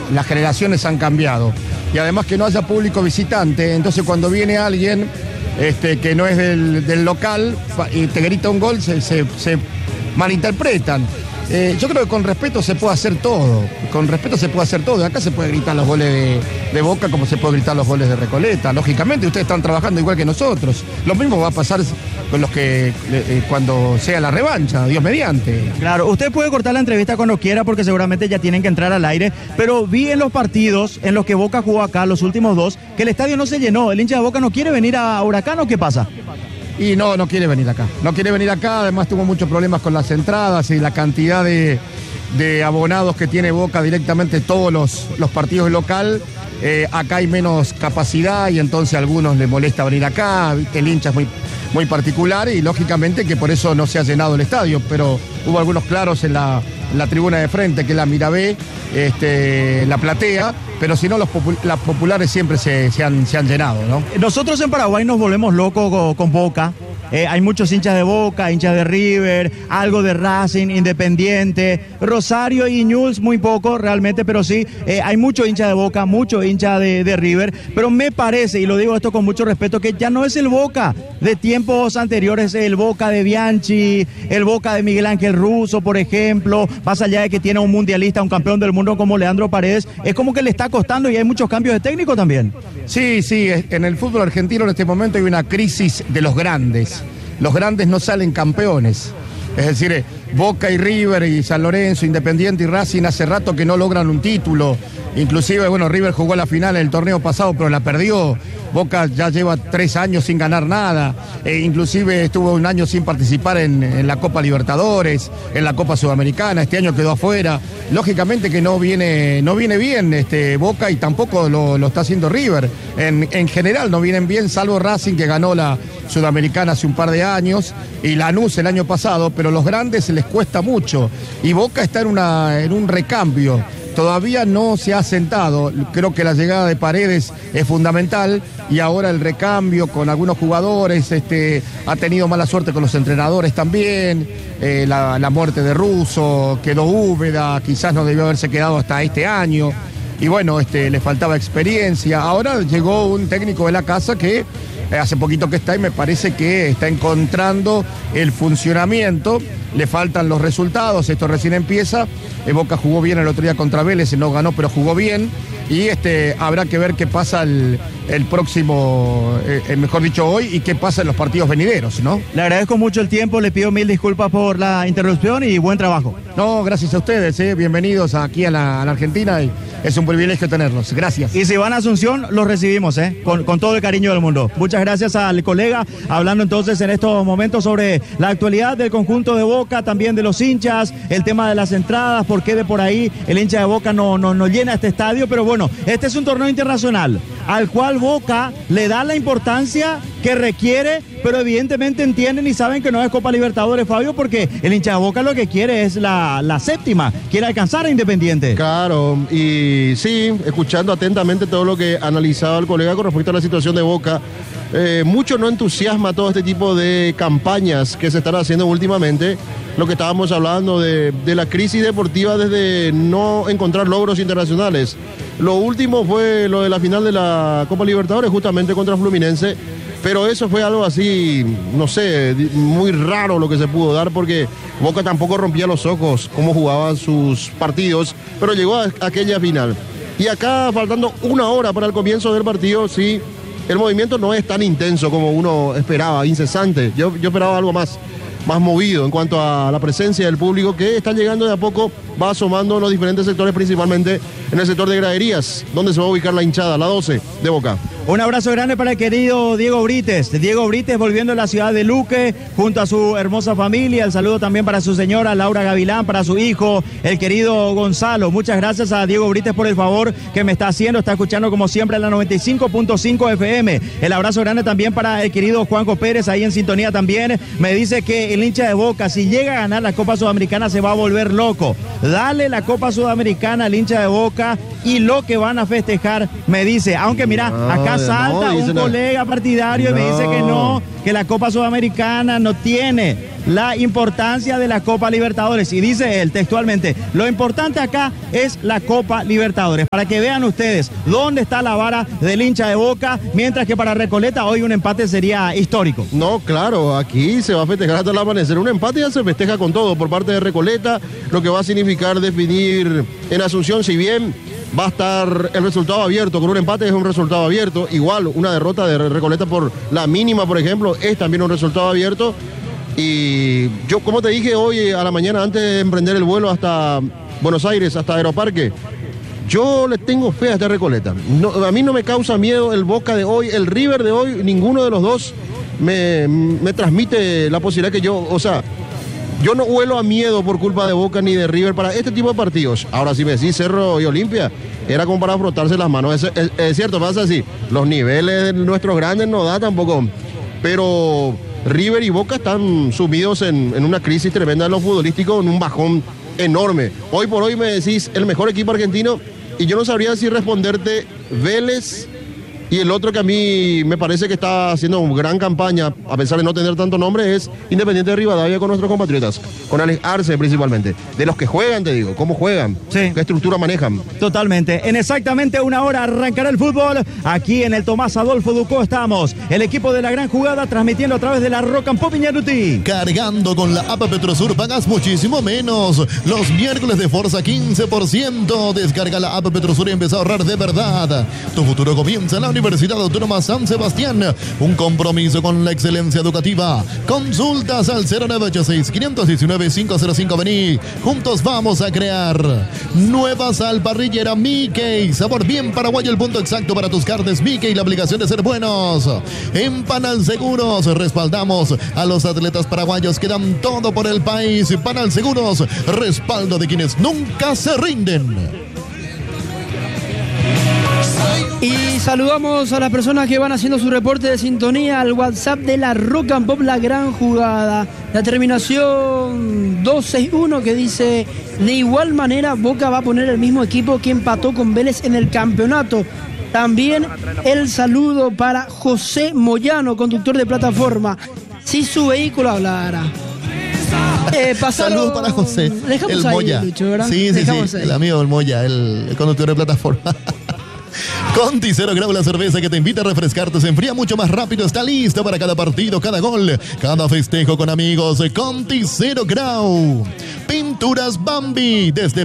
las generaciones han cambiado. Y además que no haya público visitante, entonces cuando viene alguien que no es del local y te grita un gol, se malinterpretan. Yo creo que con respeto se puede hacer todo. Con respeto se puede hacer todo. Acá se puede gritar los goles de Boca como se puede gritar los goles de Recoleta. Lógicamente ustedes están trabajando igual que nosotros. Lo mismo va a pasar con los que cuando sea la revancha, Dios mediante. Claro, usted puede cortar la entrevista cuando quiera porque seguramente ya tienen que entrar al aire, pero vi en los partidos en los que Boca jugó acá, los últimos dos, que el estadio no se llenó. ¿El hincha de Boca no quiere venir a Huracán o qué pasa? Y no quiere venir acá. No quiere venir acá, además tuvo muchos problemas con las entradas y la cantidad de abonados que tiene Boca directamente todos los partidos local. Acá hay menos capacidad y entonces a algunos les molesta venir acá. El hincha es muy particular y lógicamente que por eso no se ha llenado el estadio, pero hubo algunos claros en la tribuna de frente, que es la Mirabé, la platea, pero si no las populares siempre se han llenado, ¿no? Nosotros en Paraguay nos volvemos locos con Boca. Hay muchos hinchas de Boca, hinchas de River, algo de Racing, Independiente, Rosario y Newell's muy poco realmente, pero sí, hay mucho hincha de Boca, mucho hincha de River, pero me parece, y lo digo esto con mucho respeto, que ya no es el Boca de tiempos anteriores, el Boca de Bianchi, el Boca de Miguel Ángel Russo, por ejemplo, más allá de que tiene un mundialista, un campeón del mundo como Leandro Paredes, es como que le está costando y hay muchos cambios de técnico también. Sí, en el fútbol argentino en este momento hay una crisis de los grandes. Los grandes no salen campeones. Es decir, Boca y River y San Lorenzo, Independiente y Racing hace rato que no logran un título. Inclusive, bueno, River jugó la final en el torneo pasado, pero la perdió. Boca ya lleva 3 años sin ganar nada. Inclusive estuvo 1 año sin participar en la Copa Libertadores, en la Copa Sudamericana. Este año quedó afuera. Lógicamente que no viene bien Boca y tampoco lo está haciendo River. En general no vienen bien, salvo Racing que ganó la Sudamericana hace un par de años y Lanús el año pasado, pero los grandes se les cuesta mucho. Y Boca está en un recambio. Todavía no se ha sentado, creo que la llegada de Paredes es fundamental y ahora el recambio con algunos jugadores, ha tenido mala suerte con los entrenadores también, la muerte de Russo, quedó Úbeda, quizás no debió haberse quedado hasta este año y bueno, le faltaba experiencia. Ahora llegó un técnico de la casa que hace poquito que está y me parece que está encontrando el funcionamiento, le faltan los resultados, esto recién empieza. Boca jugó bien el otro día contra Vélez, no ganó pero jugó bien y habrá que ver qué pasa el próximo, mejor dicho hoy, y qué pasa en los partidos venideros, ¿no? Le agradezco mucho el tiempo, le pido 1000 disculpas por la interrupción y buen trabajo. No, gracias a ustedes, bienvenidos aquí a la Argentina y es un privilegio tenerlos, gracias. Y si van a Asunción, los recibimos, con todo el cariño del mundo. Muchas gracias al colega, hablando entonces en estos momentos sobre la actualidad del conjunto de Boca, también de los hinchas, el tema de las entradas, por qué de por ahí el hincha de Boca no llena este estadio, pero bueno, este es un torneo internacional al cual Boca le da la importancia que requiere, pero evidentemente entienden y saben que no es Copa Libertadores, Fabio, porque el hincha de Boca lo que quiere es la séptima, quiere alcanzar a Independiente. Claro, y sí, escuchando atentamente todo lo que analizaba el colega con respecto a la situación de Boca, mucho no entusiasma todo este tipo de campañas que se están haciendo últimamente. Lo que estábamos hablando de la crisis deportiva desde no encontrar logros internacionales. Lo último fue lo de la final de la Copa Libertadores, justamente contra Fluminense, pero eso fue algo así, no sé, muy raro lo que se pudo dar, porque Boca tampoco rompía los ojos cómo jugaban sus partidos, pero llegó a aquella final. Y acá, faltando 1 hora para el comienzo del partido, sí, el movimiento no es tan intenso como uno esperaba, incesante. Yo esperaba algo más movido en cuanto a la presencia del público que está llegando de a poco, va asomando en los diferentes sectores, principalmente en el sector de graderías, donde se va a ubicar la hinchada, la 12 de Boca. Un abrazo grande para el querido Diego Brites. Diego Brites volviendo a la ciudad de Luque junto a su hermosa familia. El saludo también para su señora Laura Gavilán, para su hijo, el querido Gonzalo. Muchas gracias a Diego Brites por el favor que me está haciendo. Está escuchando como siempre a la 95.5 FM. El abrazo grande también para el querido Juanjo Pérez, ahí en sintonía también. Me dice que el hincha de Boca, si llega a ganar la Copa Sudamericana, se va a volver loco. Dale la Copa Sudamericana al hincha de Boca y lo que van a festejar, me dice. Aunque mira, acá salta un colega partidario y me dice que no, que la Copa Sudamericana no tiene la importancia de la Copa Libertadores. Y dice él textualmente, lo importante acá es la Copa Libertadores. Para que vean ustedes dónde está la vara del hincha de Boca, mientras que para Recoleta hoy un empate sería histórico. No, claro, aquí se va a festejar hasta el amanecer. Un empate ya se festeja con todo por parte de Recoleta, lo que va a significar definir en Asunción, si bien va a estar el resultado abierto, con un empate es un resultado abierto, igual una derrota de Recoleta por la mínima, por ejemplo, es también un resultado abierto. Y yo, como te dije hoy a la mañana, antes de emprender el vuelo hasta Buenos Aires, hasta Aeroparque, yo le tengo fe a esta Recoleta. No, a mí no me causa miedo el Boca de hoy, el River de hoy, ninguno de los dos me transmite la posibilidad que yo, o sea, yo no huelo a miedo por culpa de Boca ni de River para este tipo de partidos. Ahora, si me decís Cerro y Olimpia, era como para frotarse las manos. Es cierto, pasa así. Los niveles de nuestros grandes no da tampoco. Pero River y Boca están sumidos en una crisis tremenda en lo futbolístico, en un bajón enorme. Hoy por hoy me decís el mejor equipo argentino y yo no sabría si responderte Vélez. Y el otro que a mí me parece que está haciendo una gran campaña, a pesar de no tener tanto nombre, es Independiente de Rivadavia con nuestros compatriotas, con Alex Arce principalmente. De los que juegan, te digo, cómo juegan, sí, qué estructura manejan. Totalmente. En exactamente una hora arrancará el fútbol. Aquí en el Tomás Adolfo Ducó estamos. El equipo de La Gran Jugada transmitiendo a través de la Rock and Pop Iñárritu. Cargando con la app Petrosur pagas muchísimo menos. Los miércoles de Forza 15%. Descarga la app Petrosur y empieza a ahorrar de verdad. Tu futuro comienza en la Universidad Autónoma San Sebastián, un compromiso con la excelencia educativa. Consultas al 0986-519-505. Vení, juntos vamos a crear. Nueva sal parrillera Mickey, sabor bien paraguayo, el punto exacto para tus carnes Mickey, la obligación de ser buenos. En Panal Seguros respaldamos a los atletas paraguayos que dan todo por el país. Panal Seguros, respaldo de quienes nunca se rinden. Y saludamos a las personas que van haciendo su reporte de sintonía al WhatsApp de la Rock and Pop La Gran Jugada. La terminación 261 que dice: de igual manera Boca va a poner el mismo equipo que empató con Vélez en el campeonato. También el saludo para José Moyano, conductor de plataforma. Si su vehículo hablara. Saludos para José, dejamos el ahí, Moya. Lucho, ¿verdad? Sí, el amigo del Moya, el conductor de plataforma. Conti 0 Grau, la cerveza que te invita a refrescarte, se enfría mucho más rápido, está lista para cada partido, cada gol, cada festejo con amigos. Conti 0 Grau. Pinturas Bambi, desde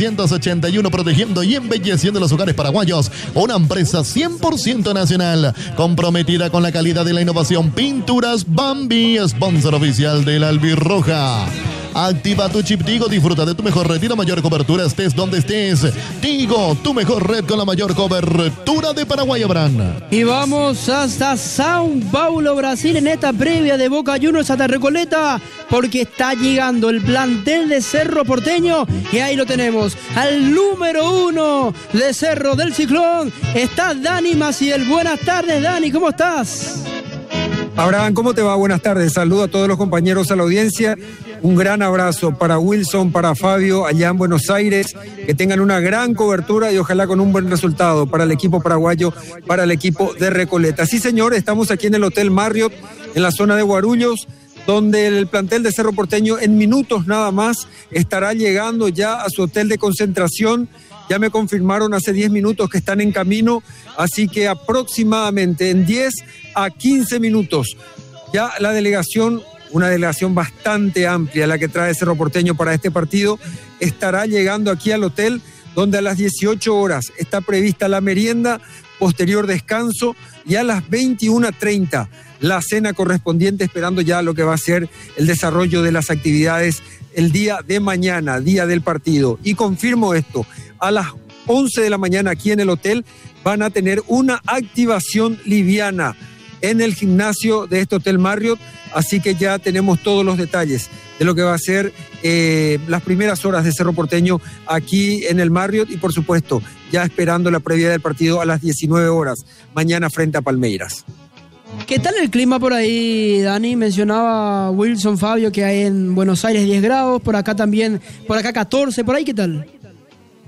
1981 protegiendo y embelleciendo los hogares paraguayos. Una empresa 100% nacional, comprometida con la calidad y la innovación. Pinturas Bambi, sponsor oficial de la Albirroja. Activa tu chip Tigo, disfruta de tu mejor red y la mayor cobertura, estés donde estés. Tigo, tu mejor red con la mayor cobertura de Paraguay, Abraham. Y vamos hasta Sao Paulo, Brasil, en esta previa de Boca Juniors hasta Recoleta, porque está llegando el plantel de Cerro Porteño y ahí lo tenemos, al número 1 de Cerro del Ciclón, está Dani Maciel. Buenas tardes, Dani, ¿cómo estás? Abraham, ¿cómo te va? Buenas tardes. Saludo a todos los compañeros, a la audiencia. Un gran abrazo para Wilson, para Fabio, allá en Buenos Aires. Que tengan una gran cobertura y ojalá con un buen resultado para el equipo paraguayo, para el equipo de Recoleta. Sí, señor, estamos aquí en el Hotel Marriott, en la zona de Guarulhos, donde el plantel de Cerro Porteño en minutos nada más estará llegando ya a su hotel de concentración. Ya me confirmaron hace 10 minutos que están en camino, así que aproximadamente en 10 a 15 minutos ya la delegación, una delegación bastante amplia la que trae Cerro Porteño para este partido, estará llegando aquí al hotel, donde a las 18 horas está prevista la merienda, posterior descanso, y a las 21:30 la cena correspondiente, esperando ya lo que va a ser el desarrollo de las actividades el día de mañana, día del partido. Y confirmo esto, a las 11 de la mañana aquí en el hotel van a tener una activación liviana en el gimnasio de este Hotel Marriott, así que ya tenemos todos los detalles de lo que va a ser las primeras horas de Cerro Porteño aquí en el Marriott y por supuesto ya esperando la previa del partido a las 19 horas mañana frente a Palmeiras. ¿Qué tal el clima por ahí, Dani? Mencionaba Wilson, Fabio, que hay en Buenos Aires 10 grados, por acá también, por acá 14, ¿por ahí qué tal?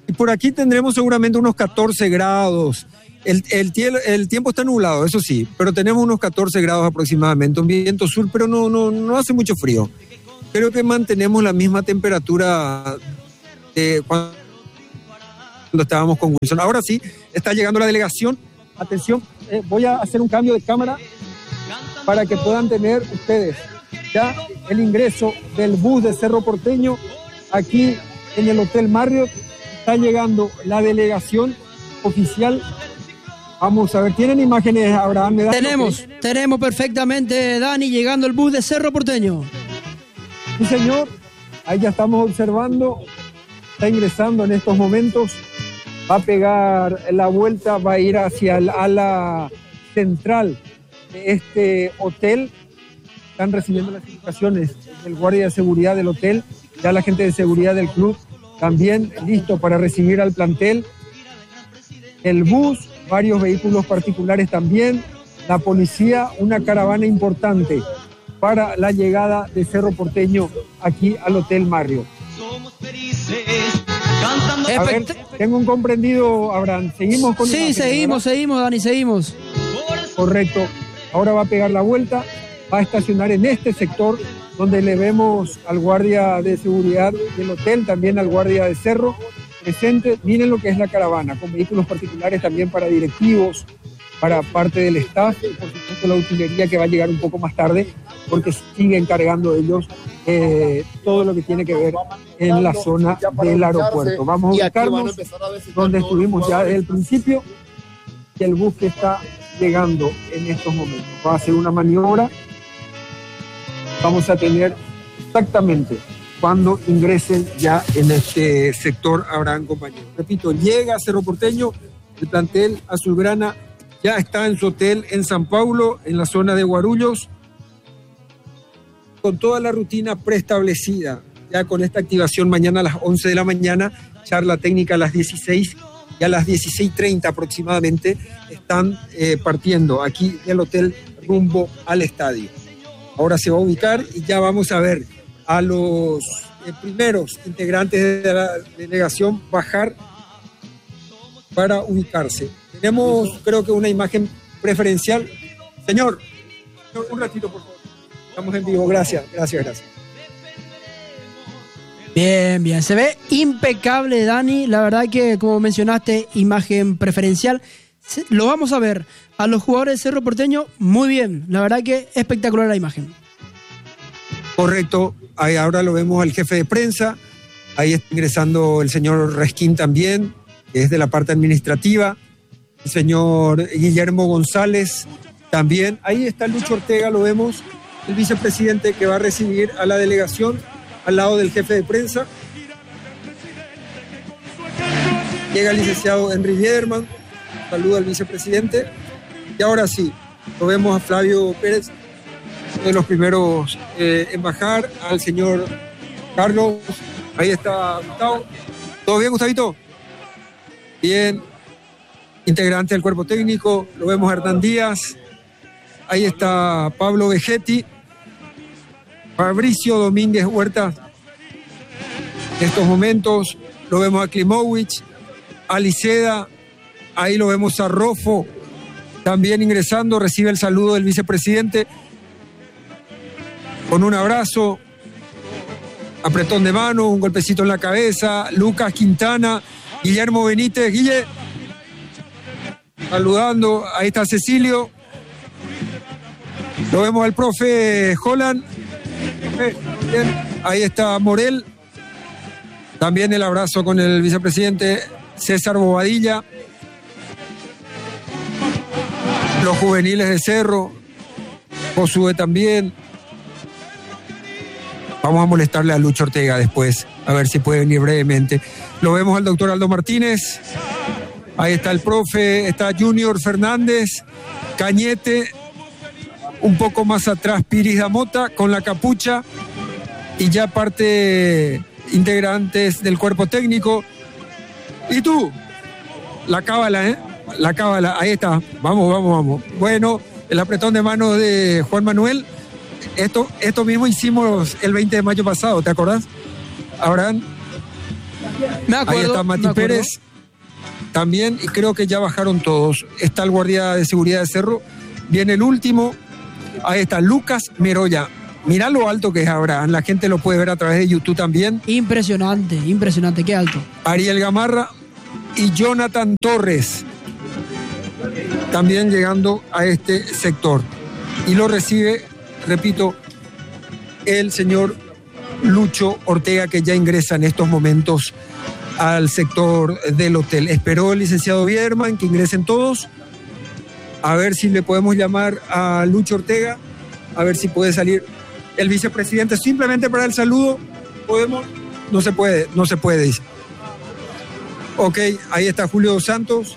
Y por aquí tendremos seguramente unos 14 grados. El tiempo está nublado, eso sí, pero tenemos unos 14 grados aproximadamente, un viento sur, pero no hace mucho frío. Creo que mantenemos la misma temperatura de cuando estábamos con Wilson. Ahora sí, está llegando la delegación. Atención, voy a hacer un cambio de cámara para que puedan tener ustedes ya el ingreso del bus de Cerro Porteño aquí en el Hotel Marriott. Está llegando la delegación oficial. Vamos a ver, ¿tienen imágenes, Abraham? Tenemos perfectamente, Dani, llegando el bus de Cerro Porteño. Sí, señor, ahí ya estamos observando, está ingresando en estos momentos, va a pegar la vuelta, va a ir hacia el ala central de este hotel. Están recibiendo las indicaciones del guardia de seguridad del hotel, ya la gente de seguridad del club también listo para recibir al plantel. El bus, varios vehículos particulares también, la policía, una caravana importante para la llegada de Cerro Porteño aquí al Hotel Marriott. A ver, tengo un comprendido, Abraham. ¿Seguimos con Sí, seguimos, Dani, seguimos. Correcto. Ahora va a pegar la vuelta, va a estacionar en este sector donde le vemos al guardia de seguridad del hotel, también al guardia de Cerro presente. Miren lo que es la caravana, con vehículos particulares también para directivos, para parte del staff y por supuesto la utilería que va a llegar un poco más tarde porque siguen cargando ellos todo lo que tiene que ver en la zona del aeropuerto. Vamos a ubicarnos donde estuvimos ya desde el principio y el bus que está llegando en estos momentos. Va a hacer una maniobra. Vamos a tener exactamente cuando ingresen ya en este sector Abraham, compañeros. Repito, llega a Cerro Porteño, el plantel azulgrana ya está en su hotel en San Paulo, en la zona de Guarulhos, con toda la rutina preestablecida, ya con esta activación mañana a las 11 de la mañana, charla técnica a las 16 y a las 16:30 aproximadamente están partiendo aquí del hotel rumbo al estadio. Ahora se va a ubicar y ya vamos a ver a los primeros integrantes de la delegación bajar para ubicarse. Tenemos, creo que una imagen preferencial. Señor, un ratito, por favor. Estamos en vivo. Gracias. Bien. Se ve impecable, Dani. La verdad que, como mencionaste, imagen preferencial. Lo vamos a ver a los jugadores de Cerro Porteño muy bien. La verdad que espectacular la imagen. Correcto. Ahí ahora lo vemos al jefe de prensa. Ahí está ingresando el señor Resquín también, que es de la parte administrativa. El señor Guillermo González también. Ahí está Lucho Ortega, lo vemos, el vicepresidente que va a recibir a la delegación al lado del jefe de prensa. Llega el licenciado Henry Biederman, saluda al vicepresidente. Y ahora sí, lo vemos a Flavio Pérez, uno de los primeros en bajar, al señor Carlos. Ahí está Gustavo. ¿Todo bien, Gustavito? Bien. Integrante del cuerpo técnico, lo vemos a Hernán Díaz. Ahí está Pablo Vegetti. Fabricio Domínguez Huerta. En estos momentos lo vemos a Klimovich, a Liceda. Ahí lo vemos a Rofo, también ingresando, recibe el saludo del vicepresidente con un abrazo, apretón de mano, un golpecito en la cabeza. Lucas Quintana, Guillermo Benítez, Guille, saludando. Ahí está Cecilio, lo vemos al profe Holland. Bien. Ahí está Morel, también el abrazo con el vicepresidente César Bobadilla. Los juveniles de Cerro, Josué también. Vamos a molestarle a Lucho Ortega después, a ver si puede venir brevemente. Lo vemos al doctor Aldo Martínez. Ahí está el profe, está Junior Fernández, Cañete, un poco más atrás Piris Damota con la capucha y ya parte integrantes del cuerpo técnico. Y tú, la cábala, la cábala, ahí está, vamos. Bueno, el apretón de manos de Juan Manuel, esto mismo hicimos el 20 de mayo pasado, ¿te acordás? Abraham, Me acuerdo. Ahí está Mati Pérez también, y creo que ya bajaron todos. Está el guardia de seguridad de Cerro. Viene el último. Ahí está Lucas Meroya. Mirá lo alto que es Abraham. La gente lo puede ver a través de YouTube también. Impresionante, impresionante, qué alto. Ariel Gamarra y Jonathan Torres también llegando a este sector. Y lo recibe, repito, el señor Lucho Ortega, que ya ingresa en estos momentos al sector del hotel. Esperó el licenciado Biederman que ingresen todos. A ver si le podemos llamar a Lucho Ortega, a ver si puede salir el vicepresidente simplemente para el saludo. ¿Podemos? No se puede, dice. Ok, ahí está Julio Dos Santos.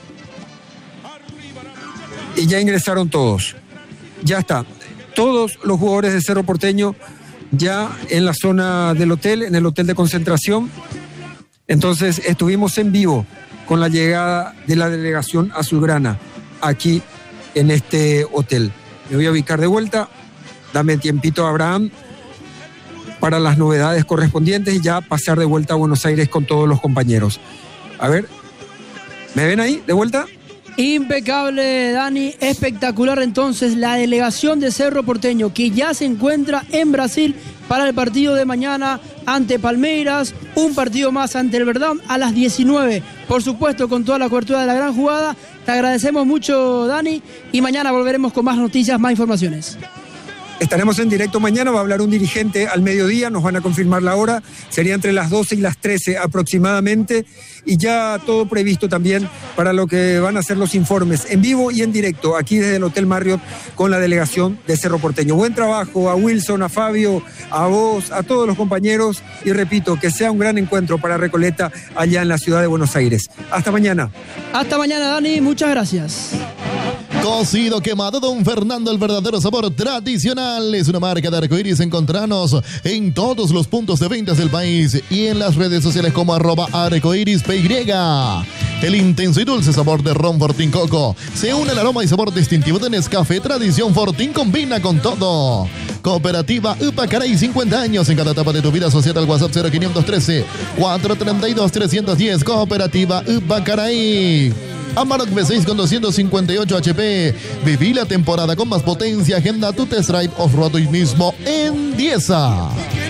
Y ya ingresaron todos. Ya está. Todos los jugadores de Cerro Porteño ya en la zona del hotel, en el hotel de concentración. Entonces estuvimos en vivo con la llegada de la delegación azulgrana aquí en este hotel. Me voy a ubicar de vuelta. Dame tiempito, Abraham, para las novedades correspondientes y ya pasar de vuelta a Buenos Aires con todos los compañeros. A ver, ¿me ven ahí de vuelta? Impecable, Dani, espectacular entonces la delegación de Cerro Porteño, que ya se encuentra en Brasil para el partido de mañana ante Palmeiras, un partido más ante el Verdão a las 19, por supuesto con toda la cobertura de la gran jugada. Te agradecemos mucho, Dani, y mañana volveremos con más noticias, más informaciones. Estaremos en directo mañana, va a hablar un dirigente al mediodía, nos van a confirmar la hora, sería entre las 12 y las 13 aproximadamente, y ya todo previsto también para lo que van a ser los informes en vivo y en directo, aquí desde el Hotel Marriott con la delegación de Cerro Porteño. Buen trabajo a Wilson, a Fabio, a vos, a todos los compañeros, y repito, que sea un gran encuentro para Recoleta allá en la ciudad de Buenos Aires. Hasta mañana. Hasta mañana, Dani, muchas gracias. Cocido quemado Don Fernando, el verdadero sabor tradicional. Es una marca de Arcoiris. Encontranos en todos los puntos de ventas del país y en las redes sociales como @arcoirispy. El intenso y dulce sabor de ron Fortín Coco se une al aroma y sabor distintivo de Nescafé Tradición Fortín. Combina con todo. Cooperativa Upacaray, 50 años en cada etapa de tu vida. Asociada al WhatsApp 0513 432 310. Cooperativa Upacaray. Amarok V6 con 258 HP. Viví la temporada con más potencia. Agenda tu test drive off-road hoy mismo en Dieza.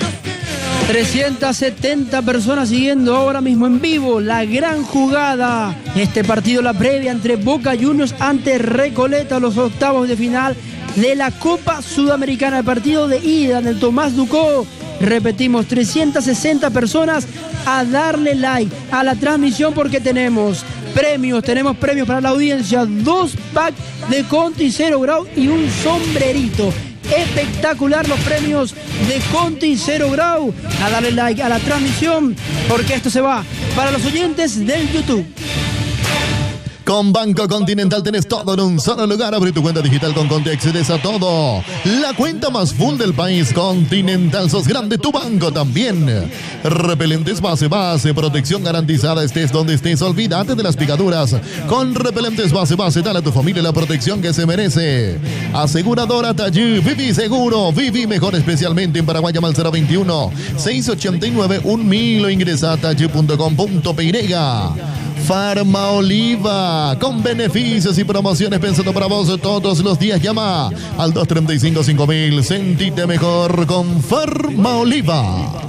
370 personas siguiendo ahora mismo en vivo la gran jugada. Este partido, la previa entre Boca Juniors ante Recoleta, los octavos de final de la Copa Sudamericana. El partido de ida en el Tomás Ducó. Repetimos, 360 personas a darle like a la transmisión porque tenemos premios para la audiencia, 2 packs de Conti 0 Grau y un sombrerito. Espectacular los premios de Conti 0 Grau. A darle like a la transmisión porque esto se va para los oyentes del YouTube. Con Banco Continental tenés todo en un solo lugar. Abre tu cuenta digital con Conti, accedes a todo. La cuenta más full del país. Continental, sos grande, tu banco también. Repelentes base, protección garantizada, estés donde estés. Olvídate de las picaduras. Con repelentes base, dale a tu familia la protección que se merece. Aseguradora Tallú, viví seguro, viví mejor, especialmente en Paraguay. Llama al 021 689 1000 o ingresa a tallú.com.py. Farma Oliva, con beneficios y promociones pensando para vos todos los días. Llama al 235-5000. Sentite mejor con Farma Oliva.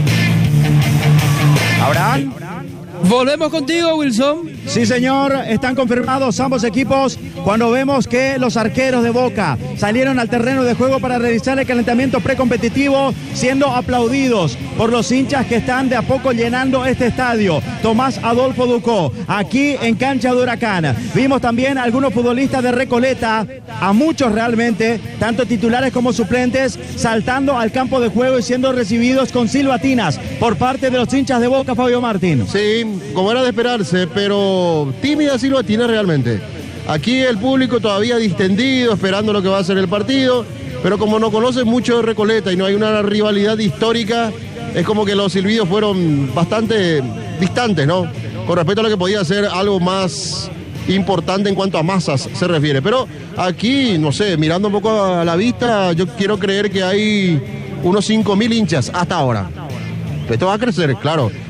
Abraham. Volvemos contigo, Wilson. Sí, señor, están confirmados ambos equipos cuando vemos que los arqueros de Boca salieron al terreno de juego para realizar el calentamiento precompetitivo, siendo aplaudidos por los hinchas que están de a poco llenando este estadio. Tomás Adolfo Ducó, aquí en cancha de Huracán. Vimos también a algunos futbolistas de Recoleta, a muchos realmente, tanto titulares como suplentes, saltando al campo de juego y siendo recibidos con silbatinas por parte de los hinchas de Boca, Fabio Martín. Sí, como era de esperarse, pero tímida silbatina realmente. Aquí el público todavía distendido, esperando lo que va a ser el partido, pero como no conocen mucho de Recoleta y no hay una rivalidad histórica, es como que los silbidos fueron bastante distantes, ¿no? Con respecto a lo que podía ser algo más importante en cuanto a masas se refiere. Pero aquí, no sé, mirando un poco a la vista, yo quiero creer que hay unos 5.000 hinchas hasta ahora. Esto va a crecer, claro.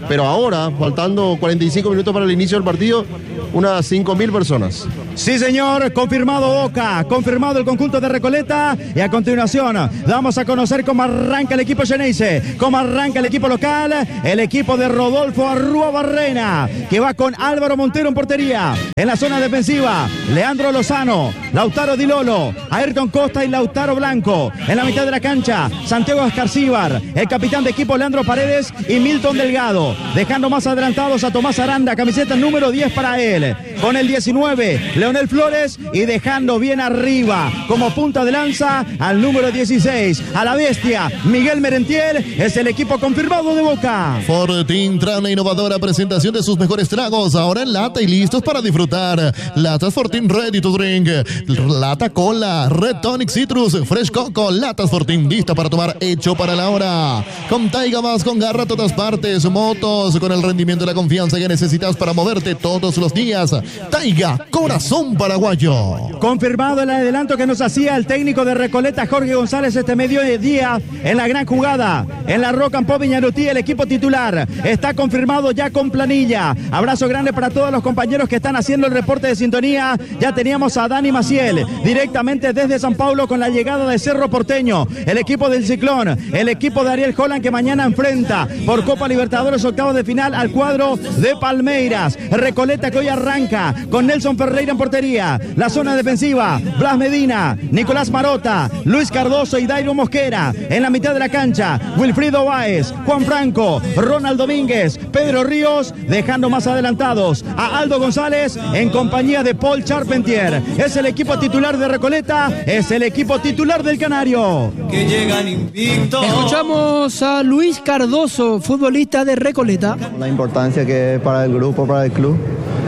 pero ahora, faltando 45 minutos para el inicio del partido, unas 5.000 personas. Sí, señor, confirmado Boca, confirmado el conjunto de Recoleta. Y a continuación vamos a conocer cómo arranca el equipo Xeneize, cómo arranca el equipo local, el equipo de Rodolfo Arrúa-Barrena, que va con Álvaro Montero en portería. En la zona defensiva, Leandro Lozano, Lautaro Di Lolo, Ayrton Costa y Lautaro Blanco. En la mitad de la cancha, Santiago Escarcíbar, el capitán de equipo Leandro Paredes y Milton Delgado, dejando más adelantados a Tomás Aranda, camiseta número 10 para él. Con el 19, Leonel Flores, y dejando bien arriba como punta de lanza al número 16, a la bestia Miguel Merentiel. Es el equipo confirmado de Boca. Fortín trae una innovadora presentación de sus mejores tragos, ahora en lata y listos para disfrutar. Latas Fortín Ready to Drink, lata Cola, Red Tonic Citrus, Fresh Coco, latas Fortín lista para tomar, hecho para la hora. Con Taiga más, con garra a todas partes, motos con el rendimiento y la confianza que necesitas para moverte todos los días. Taiga, corazón paraguayo. Confirmado el adelanto que nos hacía el técnico de Recoleta, Jorge González, este mediodía en la gran jugada en la Rock and Pop Viñarutí. El equipo titular está confirmado ya con planilla. Abrazo grande para todos los compañeros que están haciendo el reporte de sintonía. Ya teníamos a Dani Maciel directamente desde San Paulo con la llegada de Cerro Porteño, el equipo del Ciclón, el equipo de Ariel Holland, que mañana enfrenta por Copa Libertadores octavos de final al cuadro de Palmeiras. Recoleta que hoy arranca con Nelson Ferreira en portería. La zona defensiva, Blas Medina, Nicolás Marota, Luis Cardoso y Dairo Mosquera. En la mitad de la cancha, Wilfrido Báez, Juan Franco, Ronald Domínguez, Pedro Ríos, dejando más adelantados a Aldo González en compañía de Paul Charpentier. Es el equipo titular de Recoleta, es el equipo titular del Canario. Que llegan invictos. Escuchamos a Luis Cardoso, futbolista de Recoleta. La importancia que es para el grupo, para el club.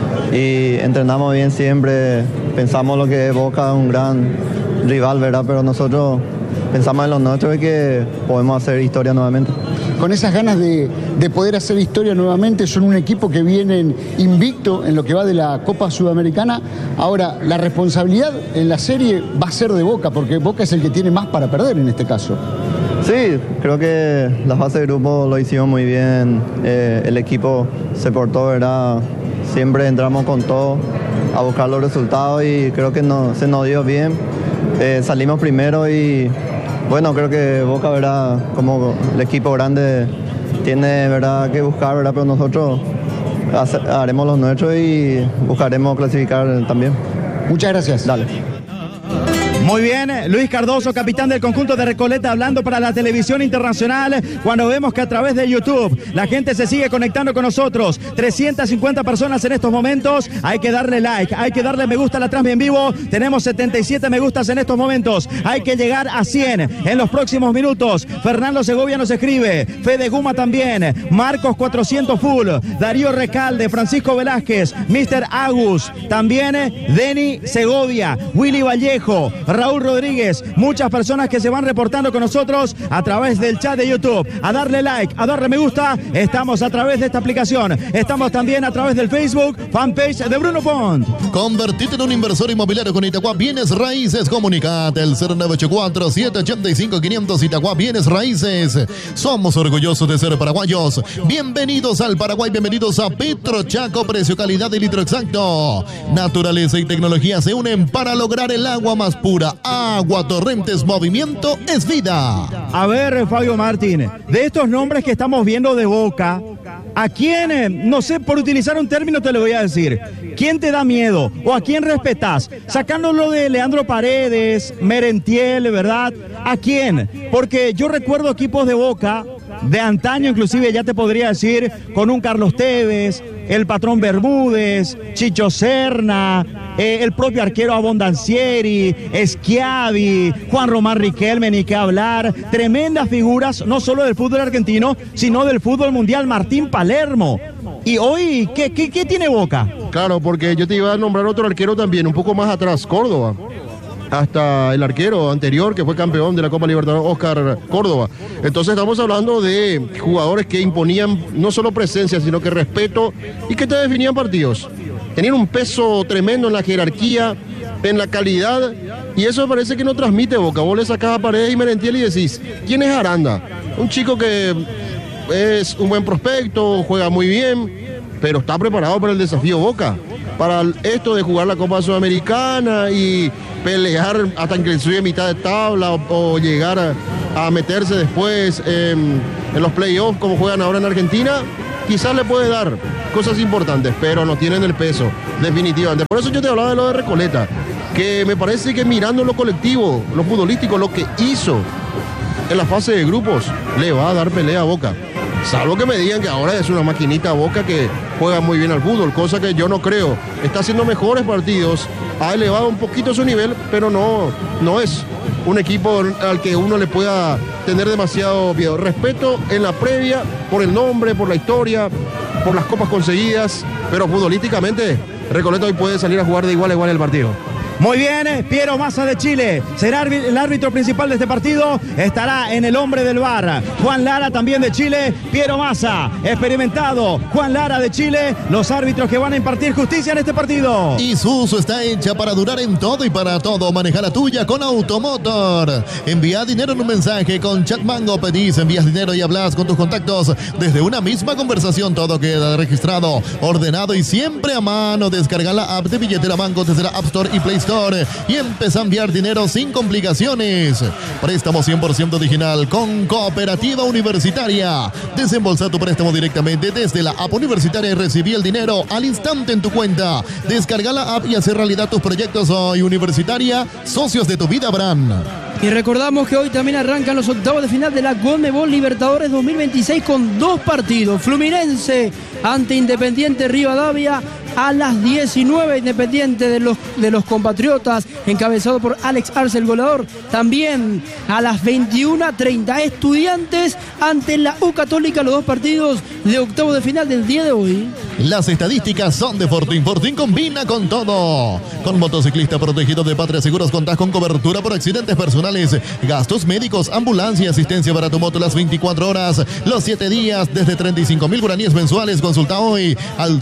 Y entrenamos bien siempre, pensamos lo que es Boca, un gran rival, ¿verdad? Pero nosotros pensamos en lo nuestro y que podemos hacer historia nuevamente. Con esas ganas de poder hacer historia nuevamente, son un equipo que vienen invicto en lo que va de la Copa Sudamericana. Ahora, la responsabilidad en la serie va a ser de Boca, porque Boca es el que tiene más para perder en este caso. Sí, creo que la fase de grupo lo hicimos muy bien, el equipo se portó, ¿verdad? Siempre entramos con todo a buscar los resultados y creo que se nos dio bien. Salimos primero y bueno, creo que Boca, ¿verdad? Como el equipo grande tiene, ¿verdad?, que buscar, ¿verdad? Pero nosotros haremos lo nuestro y buscaremos clasificar también. Muchas gracias. Dale. Muy bien, Luis Cardoso, capitán del conjunto de Recoleta, hablando para la televisión internacional, cuando vemos que a través de YouTube la gente se sigue conectando con nosotros. 350 personas en estos momentos. Hay que darle like, hay que darle me gusta a la transmisión en vivo. Tenemos 77 me gustas en estos momentos. Hay que llegar a 100 en los próximos minutos. Fernando Segovia nos escribe, Fede Guma también, Marcos 400 full, Darío Recalde, Francisco Velázquez, Mr. Agus, también Denny Segovia, Willy Vallejo, Raúl Rodríguez, muchas personas que se van reportando con nosotros a través del chat de YouTube. A darle like, a darle me gusta. Estamos a través de esta aplicación. Estamos también a través del Facebook, fanpage de Bruno Font. Convertite en un inversor inmobiliario con Itaqua Bienes Raíces. Comunicate al 0984-785-500. Itaqua Bienes Raíces. Somos orgullosos de ser paraguayos. Bienvenidos al Paraguay, bienvenidos a Petro Chaco. Precio, calidad y litro exacto. Naturaleza y tecnología se unen para lograr el agua más pura. Agua Torrentes, movimiento es vida. A ver, Fabio Martín, de estos nombres que estamos viendo de Boca, ¿a quién, no sé, por utilizar un término te lo voy a decir, quién te da miedo o a quién respetás? Sacándolo de Leandro Paredes, Merentiel, ¿verdad? ¿A quién? Porque yo recuerdo equipos de Boca de antaño, inclusive ya te podría decir, con un Carlos Tevez, el patrón Bermúdez, Chicho Serna, el propio arquero Abondancieri, Schiavi, Juan Román Riquelme, ni qué hablar. Tremendas figuras, no solo del fútbol argentino, sino del fútbol mundial. Martín Palermo. Y hoy, ¿qué tiene Boca? Claro, porque yo te iba a nombrar otro arquero también, un poco más atrás, Córdoba. Hasta el arquero anterior que fue campeón de la Copa Libertadores, Oscar Córdoba. Entonces estamos hablando de jugadores que imponían no solo presencia, sino que respeto y que te definían partidos. Tenían un peso tremendo en la jerarquía, en la calidad, y eso parece que no transmite Boca. Vos le sacás a Paredes y Merentiel y decís, ¿quién es Aranda? Un chico que es un buen prospecto, juega muy bien, pero está preparado para el desafío Boca. Para esto de jugar la Copa Sudamericana y pelear hasta inclusive mitad de tabla o llegar a meterse después en los playoffs como juegan ahora en Argentina, quizás le puede dar cosas importantes, pero no tienen el peso, definitivamente. Por eso yo te hablaba de lo de Recoleta, que me parece que mirando lo colectivo, lo futbolístico, lo que hizo en la fase de grupos, le va a dar pelea a Boca. Salvo que me digan que ahora es una maquinita Boca que juega muy bien al fútbol, cosa que yo no creo. Está haciendo mejores partidos, ha elevado un poquito su nivel, pero no es un equipo al que uno le pueda tener demasiado miedo. Respeto en la previa, por el nombre, por la historia, por las copas conseguidas, pero futbolísticamente Recoleta hoy puede salir a jugar de igual a igual el partido. Muy bien, Piero Massa de Chile será el árbitro principal de este partido, estará en el hombre del VAR. Juan Lara también de Chile, Piero Massa, experimentado, Juan Lara de Chile, los árbitros que van a impartir justicia en este partido. Isuzu está hecha para durar en todo y para todo. Maneja la tuya con Automotor. Envía dinero en un mensaje con Chatmango, pedís, envías dinero y hablas con tus contactos desde una misma conversación. Todo queda registrado, ordenado y siempre a mano. Descarga la app de Billetera Mango desde la App Store y Play Store y empieza a enviar dinero sin complicaciones. Préstamo 100% digital con Cooperativa Universitaria. Desembolsa tu préstamo directamente desde la app universitaria y recibí el dinero al instante en tu cuenta. Descarga la app y hacer realidad tus proyectos hoy. Universitaria, socios de tu vida, Bran. Y recordamos que hoy también arrancan los octavos de final de la Conmebol Libertadores 2026 con 2 partidos. Fluminense ante Independiente Rivadavia a las 19, Independiente de los compatriotas, encabezado por Alex Arce, el goleador. También a las 21:30, Estudiantes ante la U Católica, los 2 partidos de octavos de final del día de hoy. Las estadísticas son de Fortín. Fortín combina con todo. Con motociclista protegido de Patria Seguros contás con cobertura por accidentes personales, gastos médicos, ambulancia y asistencia para tu moto las 24 horas, los 7 días, desde 35.000 guaraníes mensuales. Consulta hoy al